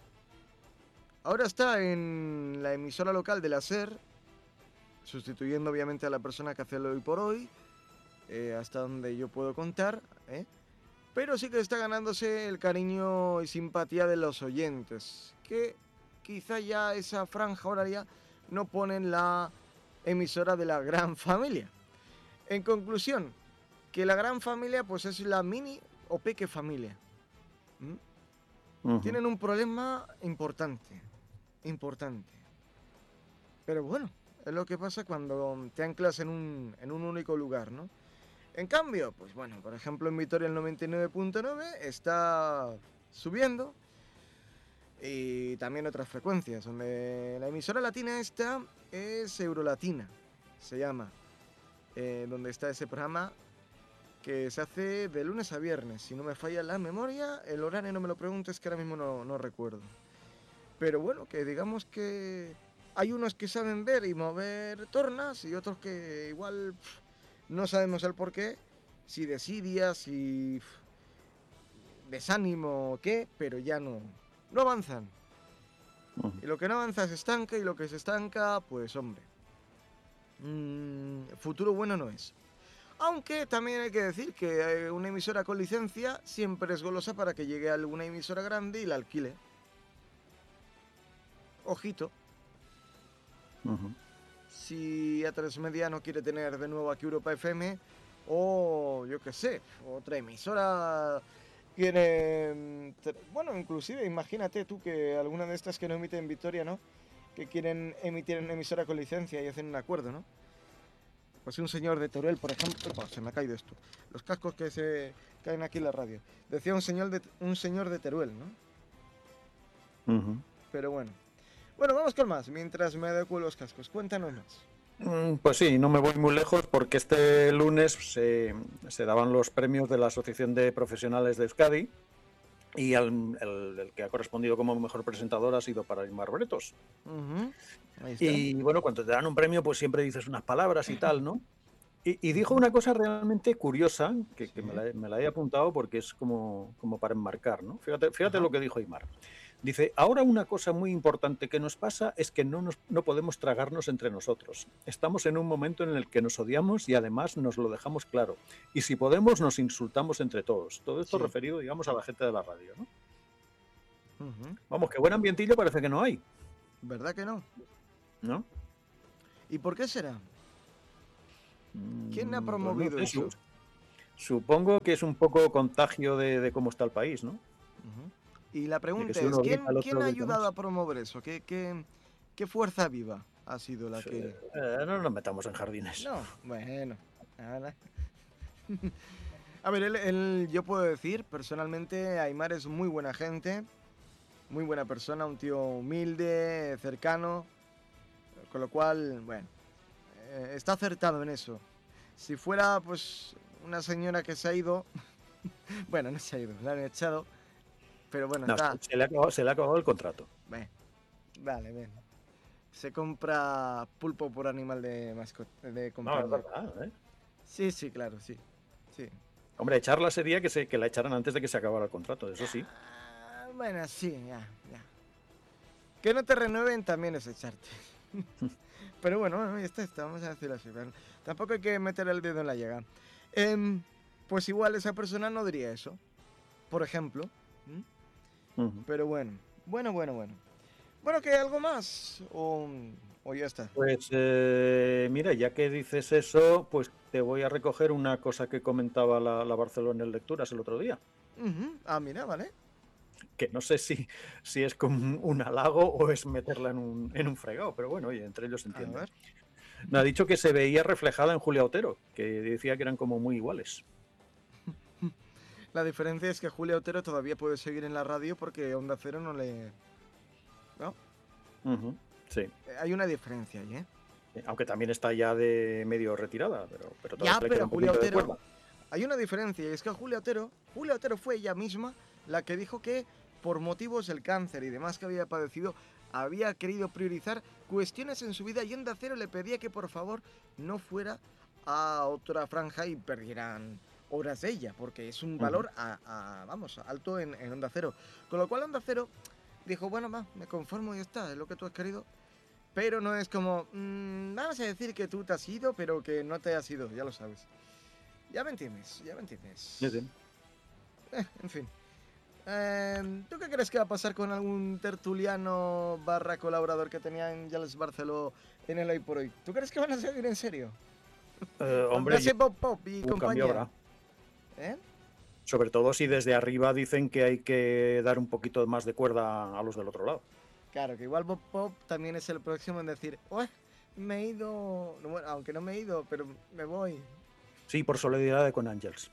Ahora está en la emisora local de la SER, sustituyendo obviamente a la persona que hace el hoy por hoy, eh, hasta donde yo puedo contar, ¿eh? Pero sí que está ganándose el cariño y simpatía de los oyentes, que quizá ya esa franja horaria no ponen la emisora de la gran familia. En conclusión, que la gran familia pues es la mini o peque familia. ¿Mm? Ujú. Tienen un problema importante, importante. Pero bueno, es lo que pasa cuando te anclas en un, en un único lugar, ¿no? En cambio, pues bueno, por ejemplo en Vitoria el noventa y nueve punto nueve está subiendo, y también otras frecuencias, donde la emisora latina esta es Eurolatina, se llama, eh, donde está ese programa que se hace de lunes a viernes, si no me falla la memoria, el horario no me lo preguntes que ahora mismo no, no recuerdo. Pero bueno, que digamos que hay unos que saben ver y mover tornas y otros que igual pf, no sabemos el porqué, si desidia, si pf, desánimo o qué, pero ya no, no avanzan. Ujú. Y lo que no avanza se estanca, y lo que se estanca, pues hombre, mmm, futuro bueno no es. Aunque también hay que decir que eh, una emisora con licencia siempre es golosa para que llegue alguna emisora grande y la alquile. Ojito, Ujú. si A tres Media no quiere tener de nuevo aquí Europa F M, o yo qué sé, otra emisora quiere... mm, te- Bueno, inclusive imagínate tú que alguna de estas que no emite en Vitoria, ¿no? Que quieren emitir en una emisora con licencia y hacen un acuerdo, ¿no? Pues un señor de Teruel, por ejemplo... Oh, se me ha caído esto. Los cascos que se caen aquí en la radio. Decía un señor de, un señor de Teruel, ¿no? Ujú. Pero bueno. Bueno, vamos con más, mientras me adecuo los cascos. Cuéntanos más. Mm, Pues sí, no me voy muy lejos porque este lunes se, se daban los premios de la Asociación de Profesionales de Euskadi y al- el, el que ha correspondido como mejor presentador ha sido para Aimar Bretos. Ujú, ahí está. Y bueno, cuando te dan un premio, pues siempre dices unas palabras y tal, ¿no? Y, y dijo una cosa realmente curiosa, que, que me, Sí. la, he- me la he apuntado porque es como, como para enmarcar, ¿no? Fíjate, fíjate Ajá. lo que dijo Aimar. Dice, ahora una cosa muy importante que nos pasa es que no, nos, no podemos tragarnos entre nosotros. Estamos en un momento en el que nos odiamos y además nos lo dejamos claro. Y si podemos, nos insultamos entre todos. Todo esto Sí. referido, digamos, a la gente de la radio, ¿no? Ujú. Vamos, que buen ambientillo parece que no hay, ¿Verdad que no? ¿no? ¿Y por qué será? ¿Quién ha Mm, pues promovido no sé, eso? su- supongo que es un poco contagio de, de cómo está el país, ¿no? Ujú. Y la De que pregunta si es, uno grita, ¿quién, el quién otro ha grita ayudado más. a promover eso? ¿Qué, qué, qué fuerza viva ha sido la Sí, que...? eh, no nos metamos en jardines. No, bueno. Nada. A ver, él, él- yo puedo decir, personalmente, Aimar es muy buena gente, muy buena persona, un tío humilde, cercano, con lo cual, bueno, eh, está acertado en eso. Si fuera, pues, una señora que se ha ido, bueno, no se ha ido, la han echado, pero bueno, No, se, está, se le ha acabado, se le ha acabado el contrato. bueno, vale, bien. Se compra pulpo por animal de mascota, de No, es compañía. verdad, ¿eh? Sí, sí, claro, sí. Sí. Hombre, echarla sería que, se, que la echaran antes de que se acabara el contrato, eso sí. Ah, bueno, sí, ya, ya. Que no te renueven también es echarte. Pero bueno, bueno, ya está, está, vamos a decirlo así. Bueno, tampoco hay que meter el dedo en la llaga. Em, pues igual esa persona no diría eso, por ejemplo. ¿Mm? Ujú. Pero bueno, bueno, bueno, bueno. Bueno, ¿que algo más? O, o ya está. Pues eh, mira, ya que dices eso, pues te voy a recoger una cosa que comentaba la, la Barcelona en Lecturas el otro día, Ujú. Ah, mira, vale. que no sé si, si es como un, un halago o es meterla en un, en un fregado, pero bueno, oye, entre ellos se A entienden. ver. Me ha dicho que se veía reflejada en Julia Otero, que decía que eran como muy iguales. La diferencia es que Julia Otero todavía puede seguir en la radio porque Onda Cero no le... ¿No? Ujú, sí. Eh, Hay una diferencia ahí, ¿eh? Aunque también está ya de medio retirada, pero, pero todavía Ya, le queda pero un Julia poquito de Otero... cuerda. Hay una diferencia y es que Julia Otero... Julia Otero fue ella misma la que dijo que por motivos del cáncer y demás que había padecido había querido priorizar cuestiones en su vida y Onda Cero le pedía que por favor no fuera a otra franja y perdieran horas de ella, porque es un Ujú. valor, a, a- vamos, alto en, en Onda Cero. Con lo cual Onda Cero dijo, bueno, va, me conformo y ya está, es lo que tú has querido. Pero no es como, mm, vamos a decir que tú te has ido, pero que no te has ido, ya lo sabes. Ya me entiendes, ya me entiendes. Sí, sí. Eh, en fin. Eh, ¿Tú qué crees que va a pasar con algún tertuliano barra colaborador que tenía en Jales Barceló en el Hoy por Hoy? ¿Tú crees que van a seguir en serio? Eh, Con hombre, ya ese Pop Pop y un cambio compañía. habrá. ¿Eh? Sobre todo si desde arriba dicen que hay que dar un poquito más de cuerda a los del otro lado. Claro, que igual Bob Pop también es el próximo en decir, "Ué, me he ido, no, bueno, aunque no me he ido, pero me voy." Sí, por solidaridad de con Ángels.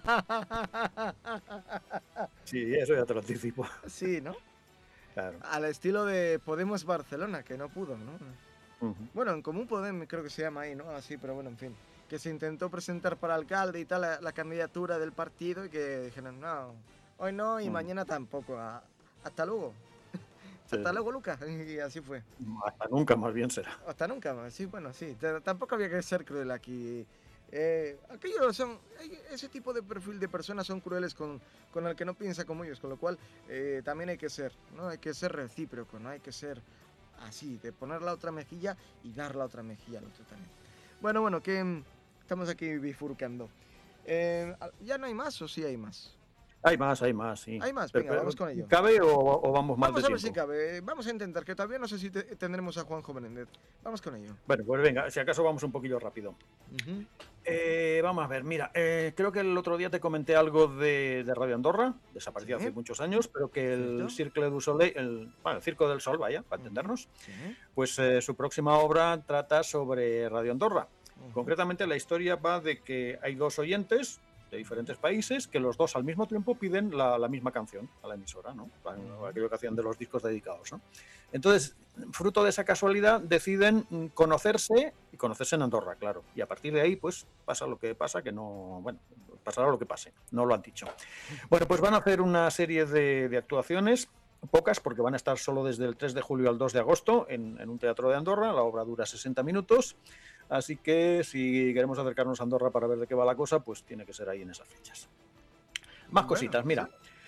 Sí, eso ya te lo anticipo. Sí, ¿no? Claro. Al estilo de Podemos Barcelona, que no pudo, ¿no? Ujú. Bueno, en Común Podem creo que se llama ahí, ¿no? Así, pero bueno, en fin. Que se intentó presentar para alcalde y tal la, la candidatura del partido y que dijeron, no, hoy no y Ujú. mañana tampoco. a- hasta luego. Sí, Hasta sí. luego, Lucas. Y así fue. Hasta nunca, más bien será. Hasta nunca más. Sí, bueno, sí. T- Tampoco había que ser cruel aquí. Eh, aquellos son, hay- ese tipo de perfil de personas son crueles con, con el que no piensa como ellos, con lo cual eh, también hay que ser, ¿no? Hay que ser recíproco, no hay que ser así, de poner la otra mejilla y dar la otra mejilla al otro también. Bueno, bueno, que mm, estamos aquí bifurcando. Eh, ¿Ya no hay más o sí hay más? Hay más, hay más, sí. Hay más, Pero- venga, pero, vamos con ello. ¿cabe o, o vamos mal Vamos de a ver si tiempo? cabe. Vamos a intentar, que todavía no sé si te- tendremos a Juanjo Menéndez. Vamos con ello. Bueno, pues venga, si acaso vamos un poquillo rápido. Ujú. Eh, vamos a ver, mira, eh, creo que el otro día te comenté algo de, de Radio Andorra, desapareció Sí. hace muchos años, pero que el Cierto. Circle du Soleil, el, bueno, el Circo del Sol, vaya, para Ujú. entendernos, Sí. pues eh, su próxima obra trata sobre Radio Andorra. Ujú. Concretamente, la historia va de que hay dos oyentes de diferentes países que los dos al mismo tiempo piden la, la misma canción a la emisora, ¿no? Aquello que hacían de los discos dedicados, ¿no? Entonces, fruto de esa casualidad, deciden mm, conocerse y conocerse en Andorra, claro. Y a partir de ahí, pues pasa lo que pasa, que no, bueno, pasará lo que pase, no lo han dicho. Bueno, pues van a hacer una serie de, de actuaciones, pocas porque van a estar solo desde el tres de julio al dos de agosto en, en un teatro de Andorra. La obra dura sesenta minutos, así que si queremos acercarnos a Andorra para ver de qué va la cosa, pues tiene que ser ahí en esas fechas. Más Bueno, cositas, mira. sí. A ver.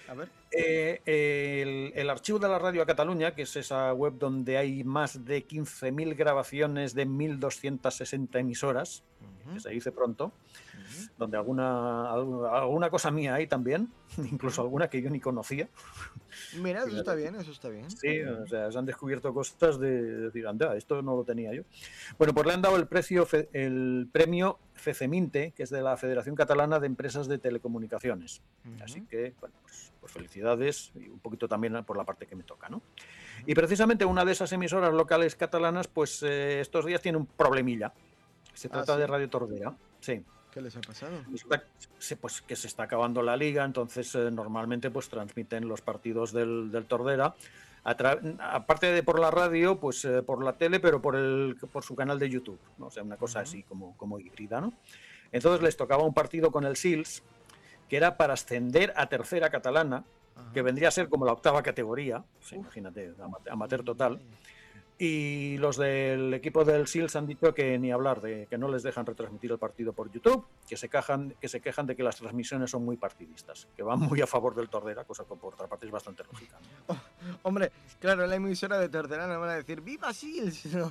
Eh, el, el archivo de la Radio a Cataluña, que es esa web donde hay más de quince mil grabaciones de mil doscientas sesenta emisoras, Ujú, que se dice pronto, ujú, donde alguna, alguna, alguna cosa mía hay también, incluso ujú. alguna que yo ni conocía. Mira, eso está Fíjate. bien, eso está bien. Sí, o Ujú. sea, se han descubierto cosas de decir, anda, esto no lo tenía yo. Bueno, pues le han dado el, precio, el premio FECEMINTE, que es de la Federación Catalana de Empresas de Telecomunicaciones. Así Ujú, que, bueno, pues, pues felicidades y un poquito también por la parte que me toca, ¿no? ujú. Y precisamente una de esas emisoras locales catalanas, pues eh, estos días tiene un problemilla. Se Ah, trata de sí. Radio Tordera. Sí. ¿Qué les ha pasado? Resulta que, pues, que se está acabando la liga, entonces eh, normalmente pues transmiten los partidos del, del Tordera, aparte de por la radio, pues eh, por la tele, pero por, el, por su canal de YouTube, ¿no? O sea, una cosa Ujú, así como, como híbrida, ¿no? Entonces ujú. les tocaba un partido con el Sils, que era para ascender a tercera catalana, que Ajá. vendría a ser como la octava categoría, pues, Uf. imagínate, amateur total. Vaya. Y los del equipo del Sils han dicho que ni hablar, de que no les dejan retransmitir el partido por YouTube, que se quejan, que se quejan de que las transmisiones son muy partidistas, que van muy a favor del Tordera, cosa que por otra parte es bastante lógica, ¿no? Oh, hombre, claro, en la emisora de Torterana van a decir ¡Viva Sils! No.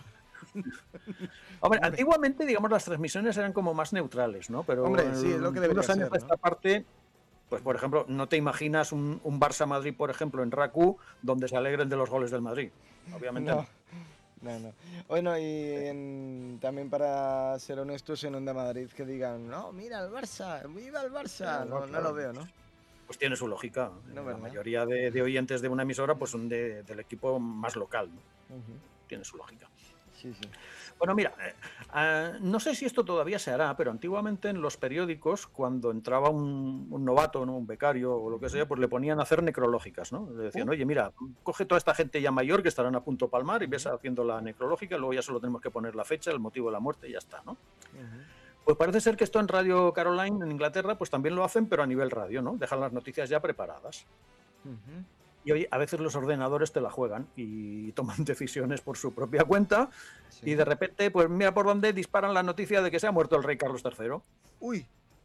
Hombre, Hombre, antiguamente, digamos, las transmisiones eran como más neutrales, ¿no? Pero hombre, sí, es lo en- que de unos debería años ser, a ¿no? esta parte, pues por ejemplo, no te imaginas un, un Barça-Madrid, por ejemplo, en RACU, donde se alegren de los goles del Madrid. Obviamente No, no. no, no. Bueno, y en- también para ser honestos, en Onda Madrid que digan, no, mira el Barça, viva el Barça. Claro, No, no lo claro. veo, ¿no? Pues tiene su lógica. No, La ¿verdad? mayoría de, de oyentes de una emisora pues son de- del equipo más local, ¿no? Ujú. Tiene su lógica. Sí, sí. Bueno, mira, eh, ah, no sé si esto todavía se hará, pero antiguamente en los periódicos, cuando entraba un, un novato, ¿no? Un becario o lo que Ujú. sea, pues le ponían a hacer necrológicas, ¿no? Le Uh, decían, oye, mira, coge toda esta gente ya mayor que estarán a punto de palmar y ves ujú, haciendo la necrológica, luego ya solo tenemos que poner la fecha, el motivo de la muerte y ya está, ¿no? ujú, Pues parece ser que esto en Radio Caroline, en Inglaterra, pues también lo hacen, pero a nivel radio, ¿no? Dejan las noticias ya preparadas. ujú. Y oye, a veces los ordenadores te la juegan y toman decisiones por su propia cuenta y Sí. de repente, pues mira por dónde disparan la noticia de que se ha muerto el rey Carlos tercero. Uy,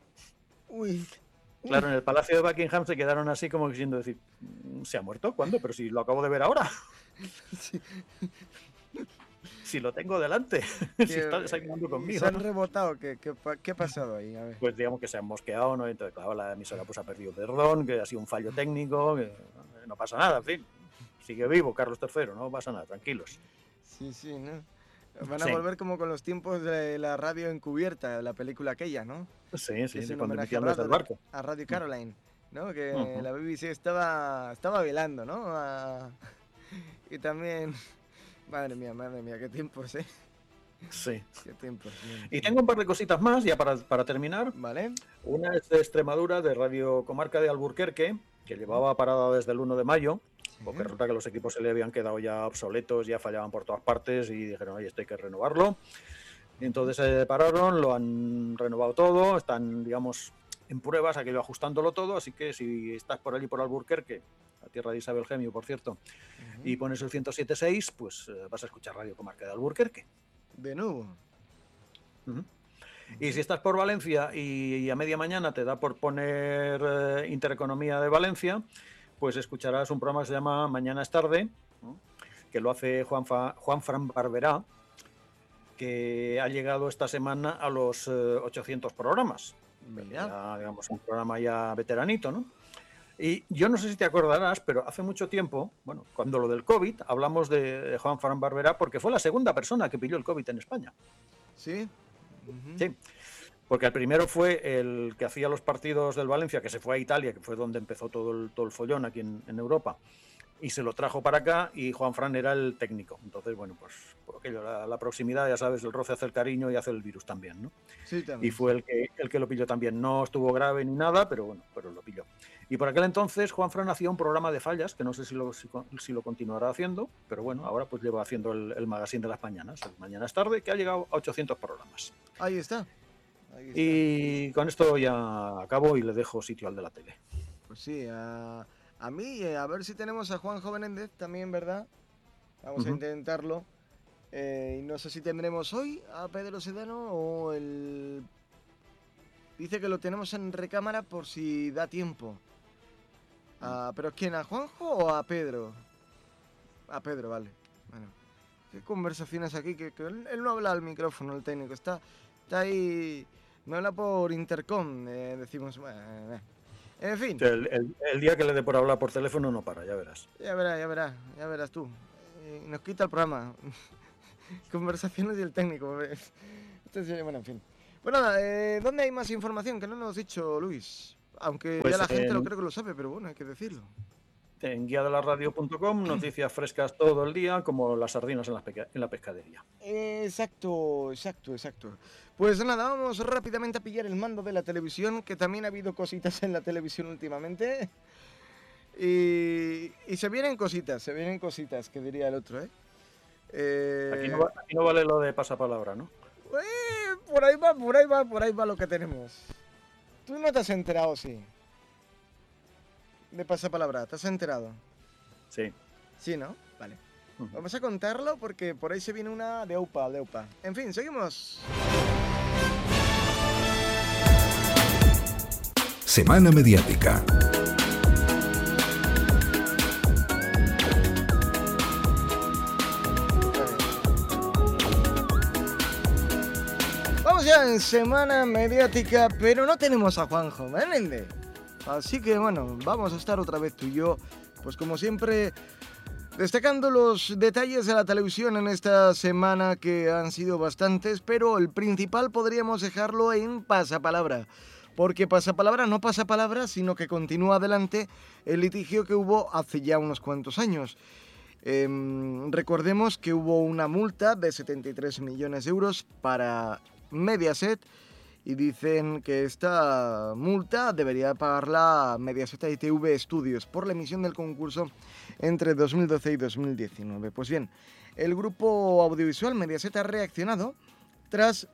uy, uy. Claro, en el Palacio de Buckingham se quedaron así como queriendo decir, ¿se ha muerto? ¿Cuándo? Pero si lo acabo de ver ahora, Sí, si lo tengo delante, si está que, desayunando y se conmigo. han rebotado. ¿Qué, qué, pa- qué ha pasado ahí? A ver. Pues digamos que se han mosqueado, ¿no? Entonces, claro, la emisora pues ha perdido perdón, que ha sido un fallo técnico, que no pasa nada, en fin. Sigue vivo Carlos tercero, no pasa nada, tranquilos. Sí, sí, ¿no? Van a Sí, volver como con los tiempos de la radio encubierta, la película aquella, ¿no? sí, Que es sí, en cuando homenaje a emitían desde el Radio, barco. a Radio Caroline, ¿no? Que Ujú. la B B C estaba, estaba velando, ¿no? A- y también... Madre mía, madre mía, qué tiempos, ¿eh? Sí. Qué tiempos. Bien, Y bien. tengo un par de cositas más, ya para, para terminar. ¿Vale? Una es de Extremadura, de Radio Comarca de Alburquerque, que Ujú. llevaba parada desde el uno de mayo, Sí. porque resulta que los equipos se le habían quedado ya obsoletos, ya fallaban por todas partes y dijeron, oye, esto hay que renovarlo. Y Ujú. entonces se pararon, lo han renovado todo, están, digamos, en pruebas, aquello ajustándolo todo, así que si estás por allí por Alburquerque, la tierra de Isabel Gemio, por cierto, Ujú. y pones el ciento siete punto seis, pues eh, vas a escuchar Radio Comarca de Alburquerque. De nuevo. Ujú. Y Ujú. si estás por Valencia y, y a media mañana te da por poner eh, Intereconomía de Valencia, pues escucharás un programa que se llama Mañana es tarde, ¿no? Que lo hace Juan, Fa, Juan Fran Barberá, que ha llegado esta semana a los eh, ochocientos programas. O sea, que Mira. ya, digamos, un programa ya veteranito, ¿no? Y yo no sé si te acordarás, pero hace mucho tiempo, bueno, cuando lo del COVID, hablamos de Juan Fran Barberá porque fue la segunda persona que pilló el COVID en España. ¿Sí? Ujú. Sí, porque el primero fue el que hacía los partidos del Valencia, que se fue a Italia, que fue donde empezó todo el, todo el follón aquí en, en Europa, y se lo trajo para acá y Juan Fran era el técnico. Entonces, bueno, pues por aquello, la, la proximidad, ya sabes, el roce hace el cariño y hace el virus también, ¿no? Sí, Y también, fue sí. el que, el que lo pilló también. No estuvo grave ni nada, pero bueno, pero lo pilló. Y por aquel entonces Juan Fran hacía un programa de fallas, que no sé si lo, si, si lo continuará haciendo, pero bueno, Ujú. ahora pues lleva haciendo el, el magazine de las mañanas, el Mañana es tarde, que ha llegado a ochocientos programas. Ahí está. Ahí está. Y con esto ya acabo y le dejo sitio al de la tele. Pues sí, a, a mí, eh, a ver si tenemos a Juanjo Benéndez también, ¿verdad? Vamos a Uh-huh. intentarlo. Eh, y no sé si tendremos hoy a Pedro Sedano o el... Dice que lo tenemos en recámara por si da tiempo. A, ¿Pero quién? ¿A Juanjo o a Pedro? A Pedro, vale. Bueno, qué conversaciones aquí, que, que él, él no habla al micrófono, el técnico, está, está ahí, me habla por intercom, eh, decimos, bueno, eh, en fin. El, el, el día que le dé por hablar por teléfono no para, ya verás. Ya verás, ya verás, ya verás tú. Eh, nos quita el programa. Conversaciones y el técnico. Entonces, bueno, en fin. Bueno, nada, eh, ¿dónde hay más información? Que no nos has dicho, Luis. Aunque Pues ya la gente en, lo creo que lo sabe, pero bueno, hay que decirlo. En guía de la radio punto com, noticias frescas todo el día, como las sardinas en la, en la pescadería. Exacto, exacto, exacto. Pues nada, vamos rápidamente a pillar el mando de la televisión, que también ha habido cositas en la televisión últimamente. Y, y se vienen cositas, se vienen cositas, que diría el otro, ¿eh? eh... Aquí, no, aquí no vale lo de pasapalabra, ¿no? Eh, por ahí va, por ahí va, por ahí va lo que tenemos. Tú no te has enterado, sí. De pasapalabra, ¿te has enterado? Sí. Sí, ¿no? Vale. Uh-huh. Vamos a contarlo porque por ahí se viene una de Upa, de Upa. En fin, seguimos. Semana mediática. Vamos ya en semana mediática, pero no tenemos a Juanjo Menéndez. Así que bueno, vamos a estar otra vez tú y yo, pues como siempre, destacando los detalles de la televisión en esta semana, que han sido bastantes, pero el principal podríamos dejarlo en Pasapalabra, porque Pasapalabra no pasa palabra, sino que continúa adelante el litigio que hubo hace ya unos cuantos años. Eh, recordemos que hubo una multa de setenta y tres millones de euros para Mediaset, y dicen que esta multa debería pagarla Mediaset I T V Studios por la emisión del concurso entre dos mil doce y dos mil diecinueve. Pues bien, el grupo audiovisual Mediaset ha reaccionado tras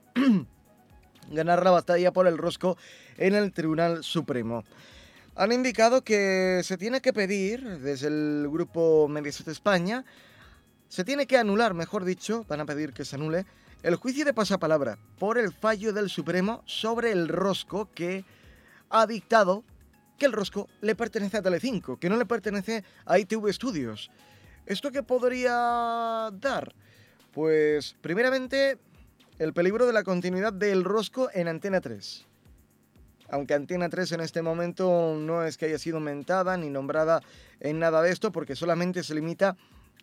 ganar la batalla por el rosco en el Tribunal Supremo. Han indicado que se tiene que pedir, desde el grupo Mediaset España, se tiene que anular, mejor dicho, van a pedir que se anule, el juicio de pasapalabra por el fallo del Supremo sobre el rosco, que ha dictado que el rosco le pertenece a Telecinco, que no le pertenece a I T V Studios. ¿Esto qué podría dar? Pues, primeramente, el peligro de la continuidad del rosco en Antena tres. Aunque Antena tres en este momento no es que haya sido mentada ni nombrada en nada de esto, porque solamente se limita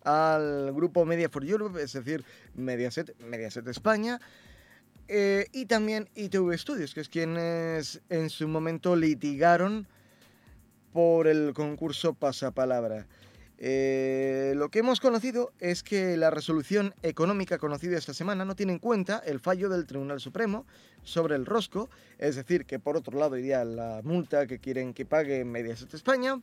al grupo Media for Europe, es decir, Mediaset, Mediaset España, eh, y también I T V Studios, que es quienes en su momento litigaron por el concurso Pasapalabra. Eh, lo que hemos conocido es que la resolución económica conocida esta semana no tiene en cuenta el fallo del Tribunal Supremo sobre el rosco, es decir, que por otro lado iría la multa que quieren que pague Mediaset España.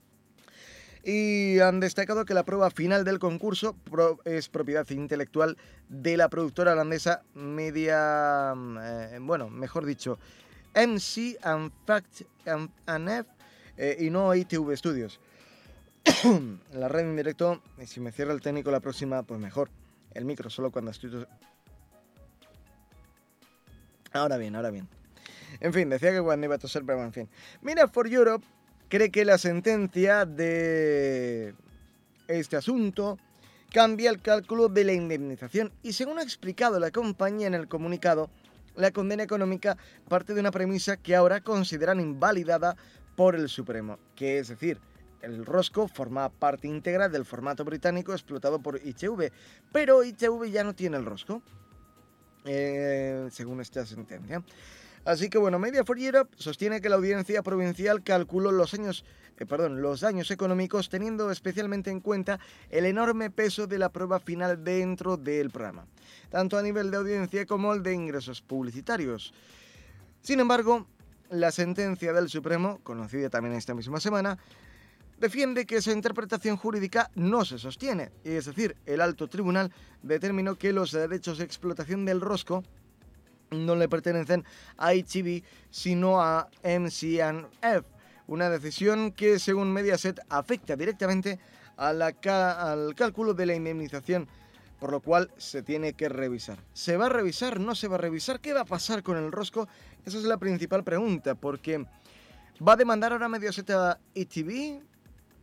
Y han destacado que la prueba final del concurso pro- es propiedad intelectual de la productora holandesa Media, eh, bueno, mejor dicho, M C and Fact and, and F, eh, y no I T V Studios. La red en directo, y si me cierra el técnico la próxima, pues mejor. El micro solo cuando estoy... Tos... Ahora bien, ahora bien. En fin, decía que cuando iba a toser, pero en fin. Media for Europe cree que la sentencia de este asunto cambia el cálculo de la indemnización y, según ha explicado la compañía en el comunicado, la condena económica parte de una premisa que ahora consideran invalidada por el Supremo, que es decir, el rosco forma parte íntegra del formato británico explotado por I T V, pero I T V ya no tiene el rosco, eh, según esta sentencia. Así que bueno, Media for Europe sostiene que la audiencia provincial calculó los años, eh, perdón, los daños económicos teniendo especialmente en cuenta el enorme peso de la prueba final dentro del programa, tanto a nivel de audiencia como el de ingresos publicitarios. Sin embargo, la sentencia del Supremo, conocida también esta misma semana, defiende que esa interpretación jurídica no se sostiene, es decir, el alto tribunal determinó que los derechos de explotación del rosco no le pertenecen a I T V, sino a M C and F, una decisión que, según Mediaset, afecta directamente a la ca- al cálculo de la indemnización, por lo cual se tiene que revisar. ¿Se va a revisar? ¿No se va a revisar? ¿Qué va a pasar con el rosco? Esa es la principal pregunta, porque ¿va a demandar ahora Mediaset a I T V?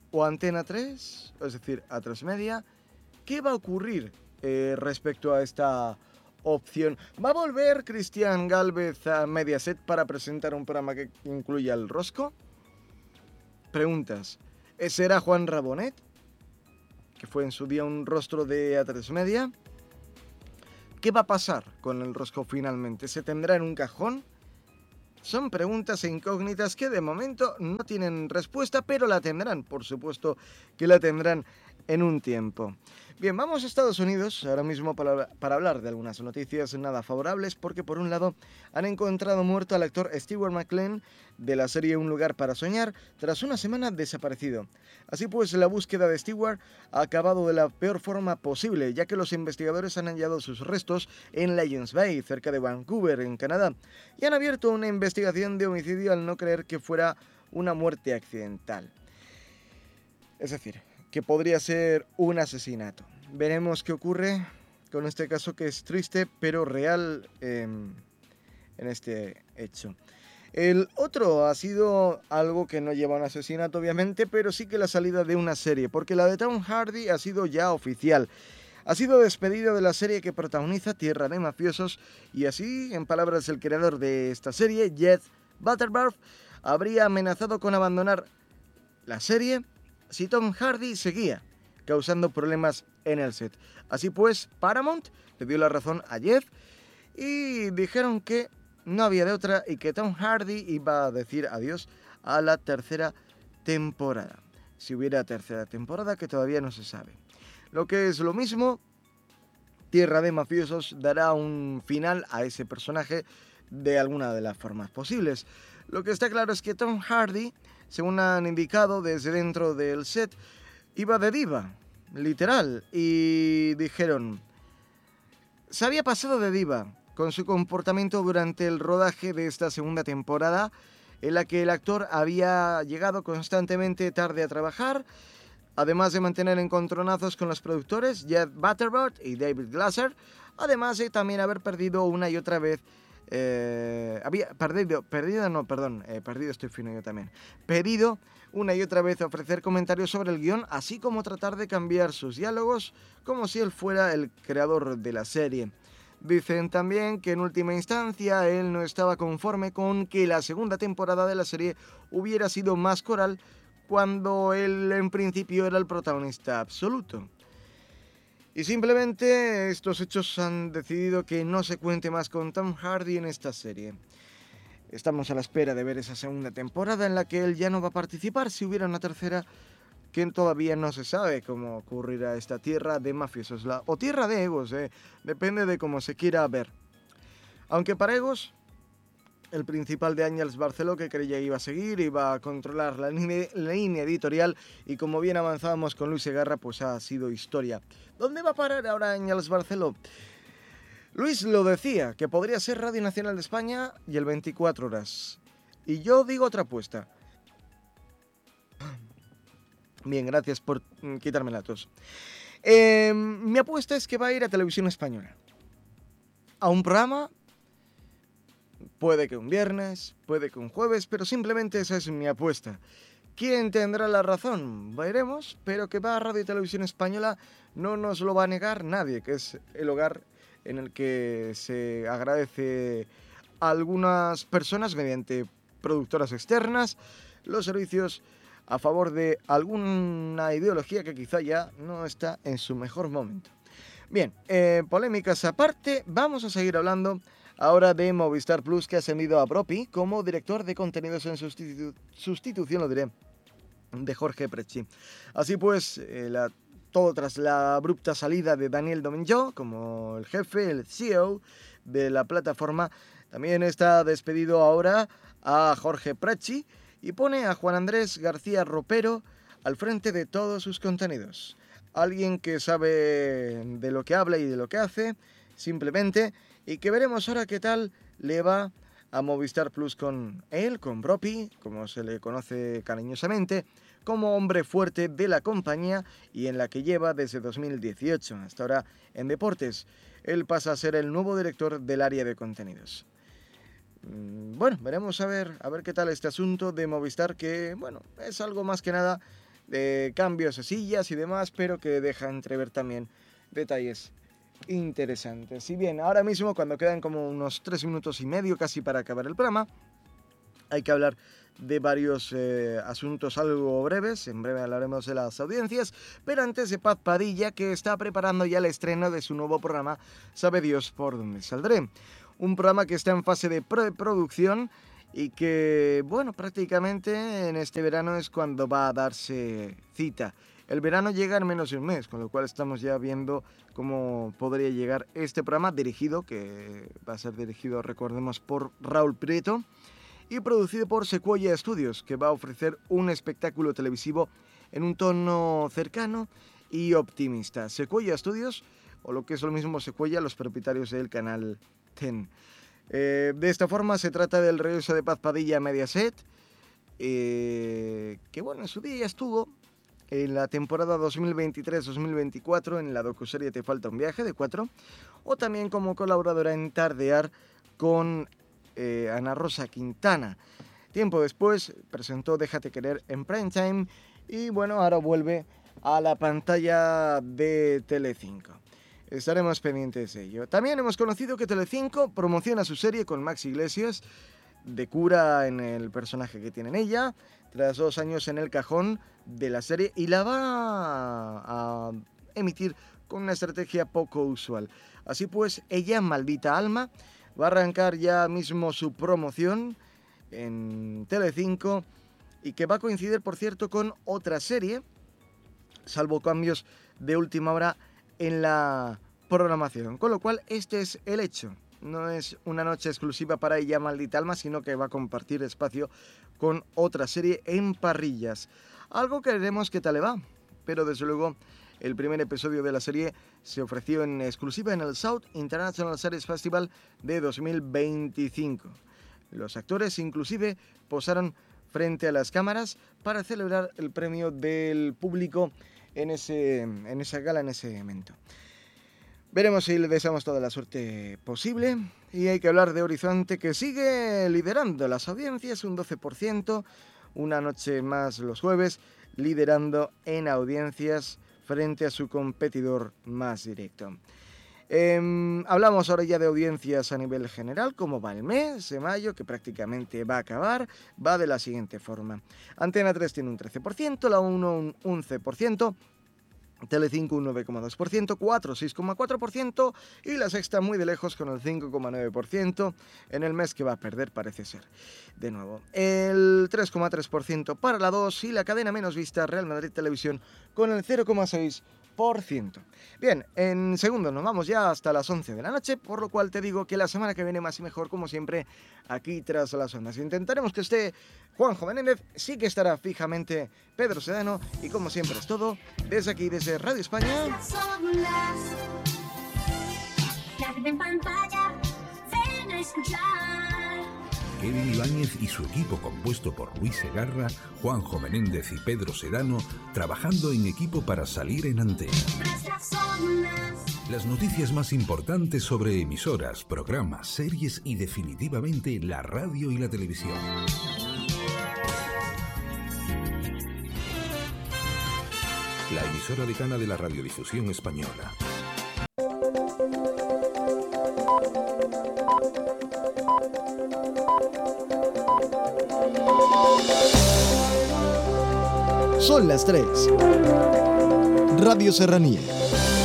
o Antena tres, es decir, A tres Media. ¿Qué va a ocurrir eh, respecto a esta opción? ¿Va a volver Cristian Gálvez a Mediaset para presentar un programa que incluya el Rosco? Preguntas. ¿Será Juan Rabonet, que fue en su día un rostro de A tres Media? ¿Qué va a pasar con el Rosco finalmente? ¿Se tendrá en un cajón? Son preguntas e incógnitas que de momento no tienen respuesta, pero la tendrán, por supuesto que la tendrán en un tiempo. Bien, vamos a Estados Unidos ahora mismo para, para hablar de algunas noticias nada favorables, porque por un lado han encontrado muerto al actor Stewart McLean de la serie Un lugar para soñar tras una semana desaparecido. Así pues, la búsqueda de Stewart ha acabado de la peor forma posible, ya que los investigadores han hallado sus restos en Legends Bay, cerca de Vancouver, en Canadá, y han abierto una investigación de homicidio al no creer que fuera una muerte accidental. Es decir, que podría ser un asesinato. Veremos qué ocurre con este caso, que es triste pero real eh, en este hecho. El otro ha sido algo que no lleva a un asesinato, obviamente, pero sí que la salida de una serie, porque la de Tom Hardy ha sido ya oficial. Ha sido despedido de la serie que protagoniza Tierra de Mafiosos, y así, en palabras del creador de esta serie, Jeff Butterworth, habría amenazado con abandonar la serie si Tom Hardy seguía causando problemas en el set. Así pues, Paramount le dio la razón a Jeff y dijeron que no había de otra y que Tom Hardy iba a decir adiós a la tercera temporada. Si hubiera tercera temporada, que todavía no se sabe. Lo que es lo mismo, Tierra de Mafiosos dará un final a ese personaje de alguna de las formas posibles. Lo que está claro es que Tom Hardy, según han indicado desde dentro del set, iba de diva, literal, y dijeron, se había pasado de diva con su comportamiento durante el rodaje de esta segunda temporada, en la que el actor había llegado constantemente tarde a trabajar, además de mantener encontronazos con los productores Jeff Butterworth y David Glasser, además de también haber perdido una y otra vez Eh, había perdido, perdido, no, perdón, eh, perdido estoy fino yo también, pedido una y otra vez ofrecer comentarios sobre el guión, así como tratar de cambiar sus diálogos como si él fuera el creador de la serie. Dicen también que en última instancia él no estaba conforme con que la segunda temporada de la serie hubiera sido más coral cuando él en principio era el protagonista absoluto. Y simplemente estos hechos han decidido que no se cuente más con Tom Hardy en esta serie. Estamos a la espera de ver esa segunda temporada en la que él ya no va a participar. Si hubiera una tercera, que todavía no se sabe cómo ocurrirá esta Tierra de Mafiosos, la, o Tierra de Egos, eh, depende de cómo se quiera ver. Aunque para Egos, el principal de Ángels Barceló, que creía iba a seguir, iba a controlar la línea, la línea editorial, y como bien avanzábamos con Luis Segarra, pues ha sido historia. ¿Dónde va a parar ahora Ángels Barceló? Luis lo decía, que podría ser Radio Nacional de España y el veinticuatro horas. Y yo digo otra apuesta. Bien, gracias por quitarme la tos. Eh, mi apuesta es que va a ir a Televisión Española. A un programa, puede que un viernes, puede que un jueves, pero simplemente esa es mi apuesta. ¿Quién tendrá la razón? Veremos, pero que va a Radio y Televisión Española no nos lo va a negar nadie, que es el hogar en el que se agradece a algunas personas mediante productoras externas los servicios a favor de alguna ideología que quizá ya no está en su mejor momento. Bien, eh, polémicas aparte, vamos a seguir hablando ahora de Movistar Plus, que ha ascendido a Bropi como director de contenidos en sustitu- sustitución, lo diré, de Jorge Precci. Así pues, eh, la, todo tras la abrupta salida de Daniel Domingo como el jefe, el C E O de la plataforma, también está despedido ahora a Jorge Precci y pone a Juan Andrés García Ropero al frente de todos sus contenidos. Alguien que sabe de lo que habla y de lo que hace, simplemente, y que veremos ahora qué tal le va a Movistar Plus con él, con Bropi, como se le conoce cariñosamente, como hombre fuerte de la compañía y en la que lleva desde dos mil dieciocho. Hasta ahora en deportes, él pasa a ser el nuevo director del área de contenidos. Bueno, veremos a ver, a ver qué tal este asunto de Movistar, que, bueno, es algo más que nada de cambios de sillas y demás, pero que deja entrever también detalles interesantes. Y bien, ahora mismo, cuando quedan como unos tres minutos y medio casi para acabar el programa, hay que hablar de varios eh, asuntos algo breves. En breve hablaremos de las audiencias, pero antes de Paz Padilla, que está preparando ya el estreno de su nuevo programa Sabe Dios por dónde saldré. Un programa que está en fase de preproducción y que, bueno, prácticamente en este verano es cuando va a darse cita. El verano llega en menos de un mes, con lo cual estamos ya viendo cómo podría llegar este programa dirigido, que va a ser dirigido, recordemos, por Raúl Prieto, y producido por Sequoia Studios, que va a ofrecer un espectáculo televisivo en un tono cercano y optimista. Sequoia Studios, o lo que es lo mismo Sequoia, los propietarios del canal Ten. Eh, de esta forma se trata del regreso de Paz Padilla a Mediaset, eh, que bueno, en su día ya estuvo en la temporada dos mil veintitrés dos mil veinticuatro en la docuserie Te falta un viaje de cuatro, o también como colaboradora en Tardear con eh, Ana Rosa Quintana. Tiempo después presentó Déjate querer en Primetime y bueno, ahora vuelve a la pantalla de Telecinco. Estaremos pendientes de ello. También hemos conocido que Telecinco promociona su serie con Max Iglesias, de cura en el personaje que tiene en ella, tras dos años en el cajón de la serie, y la va a emitir con una estrategia poco usual. Así pues, Ella, maldita alma, va a arrancar ya mismo su promoción en Telecinco, y que va a coincidir, por cierto, con otra serie, salvo cambios de última hora en la programación. Con lo cual, este es el hecho. No es una noche exclusiva para Ella, maldita alma, sino que va a compartir espacio con otra serie en parrillas. Algo que veremos qué tal le va, pero desde luego el primer episodio de la serie se ofreció en exclusiva en el South International Series Festival de dos mil veinticinco. Los actores inclusive posaron frente a las cámaras para celebrar el premio del público en, ese, en esa gala, en ese evento. Veremos si le deseamos toda la suerte posible. Y hay que hablar de Horizonte, que sigue liderando las audiencias, un doce por ciento, una noche más los jueves, liderando en audiencias frente a su competidor más directo. Eh, hablamos ahora ya de audiencias a nivel general, cómo va el mes de mayo, que prácticamente va a acabar. Va de la siguiente forma: Antena tres tiene un trece por ciento, La uno un once por ciento, Telecinco un nueve coma dos por ciento, cuatro seis coma cuatro por ciento y La Sexta muy de lejos con el cinco coma nueve por ciento en el mes que va a perder, parece ser. De nuevo, el tres coma tres por ciento para la dos y la cadena menos vista, Real Madrid Televisión, con el cero coma seis por ciento. Bien, en segundos nos vamos ya hasta las once de la noche, por lo cual te digo que la semana que viene más y mejor, como siempre, aquí tras las ondas. Intentaremos que esté Juanjo Menéndez, sí que estará fijamente Pedro Sedano, y como siempre es todo, desde aquí, desde Radio España. Kevin Ibáñez y su equipo, compuesto por Luis Segarra, Juanjo Menéndez y Pedro Sedano, trabajando en equipo para salir en antena. Las noticias más importantes sobre emisoras, programas, series y definitivamente la radio y la televisión. La emisora decana de la radiodifusión española. Son las tres. Radio Serranía.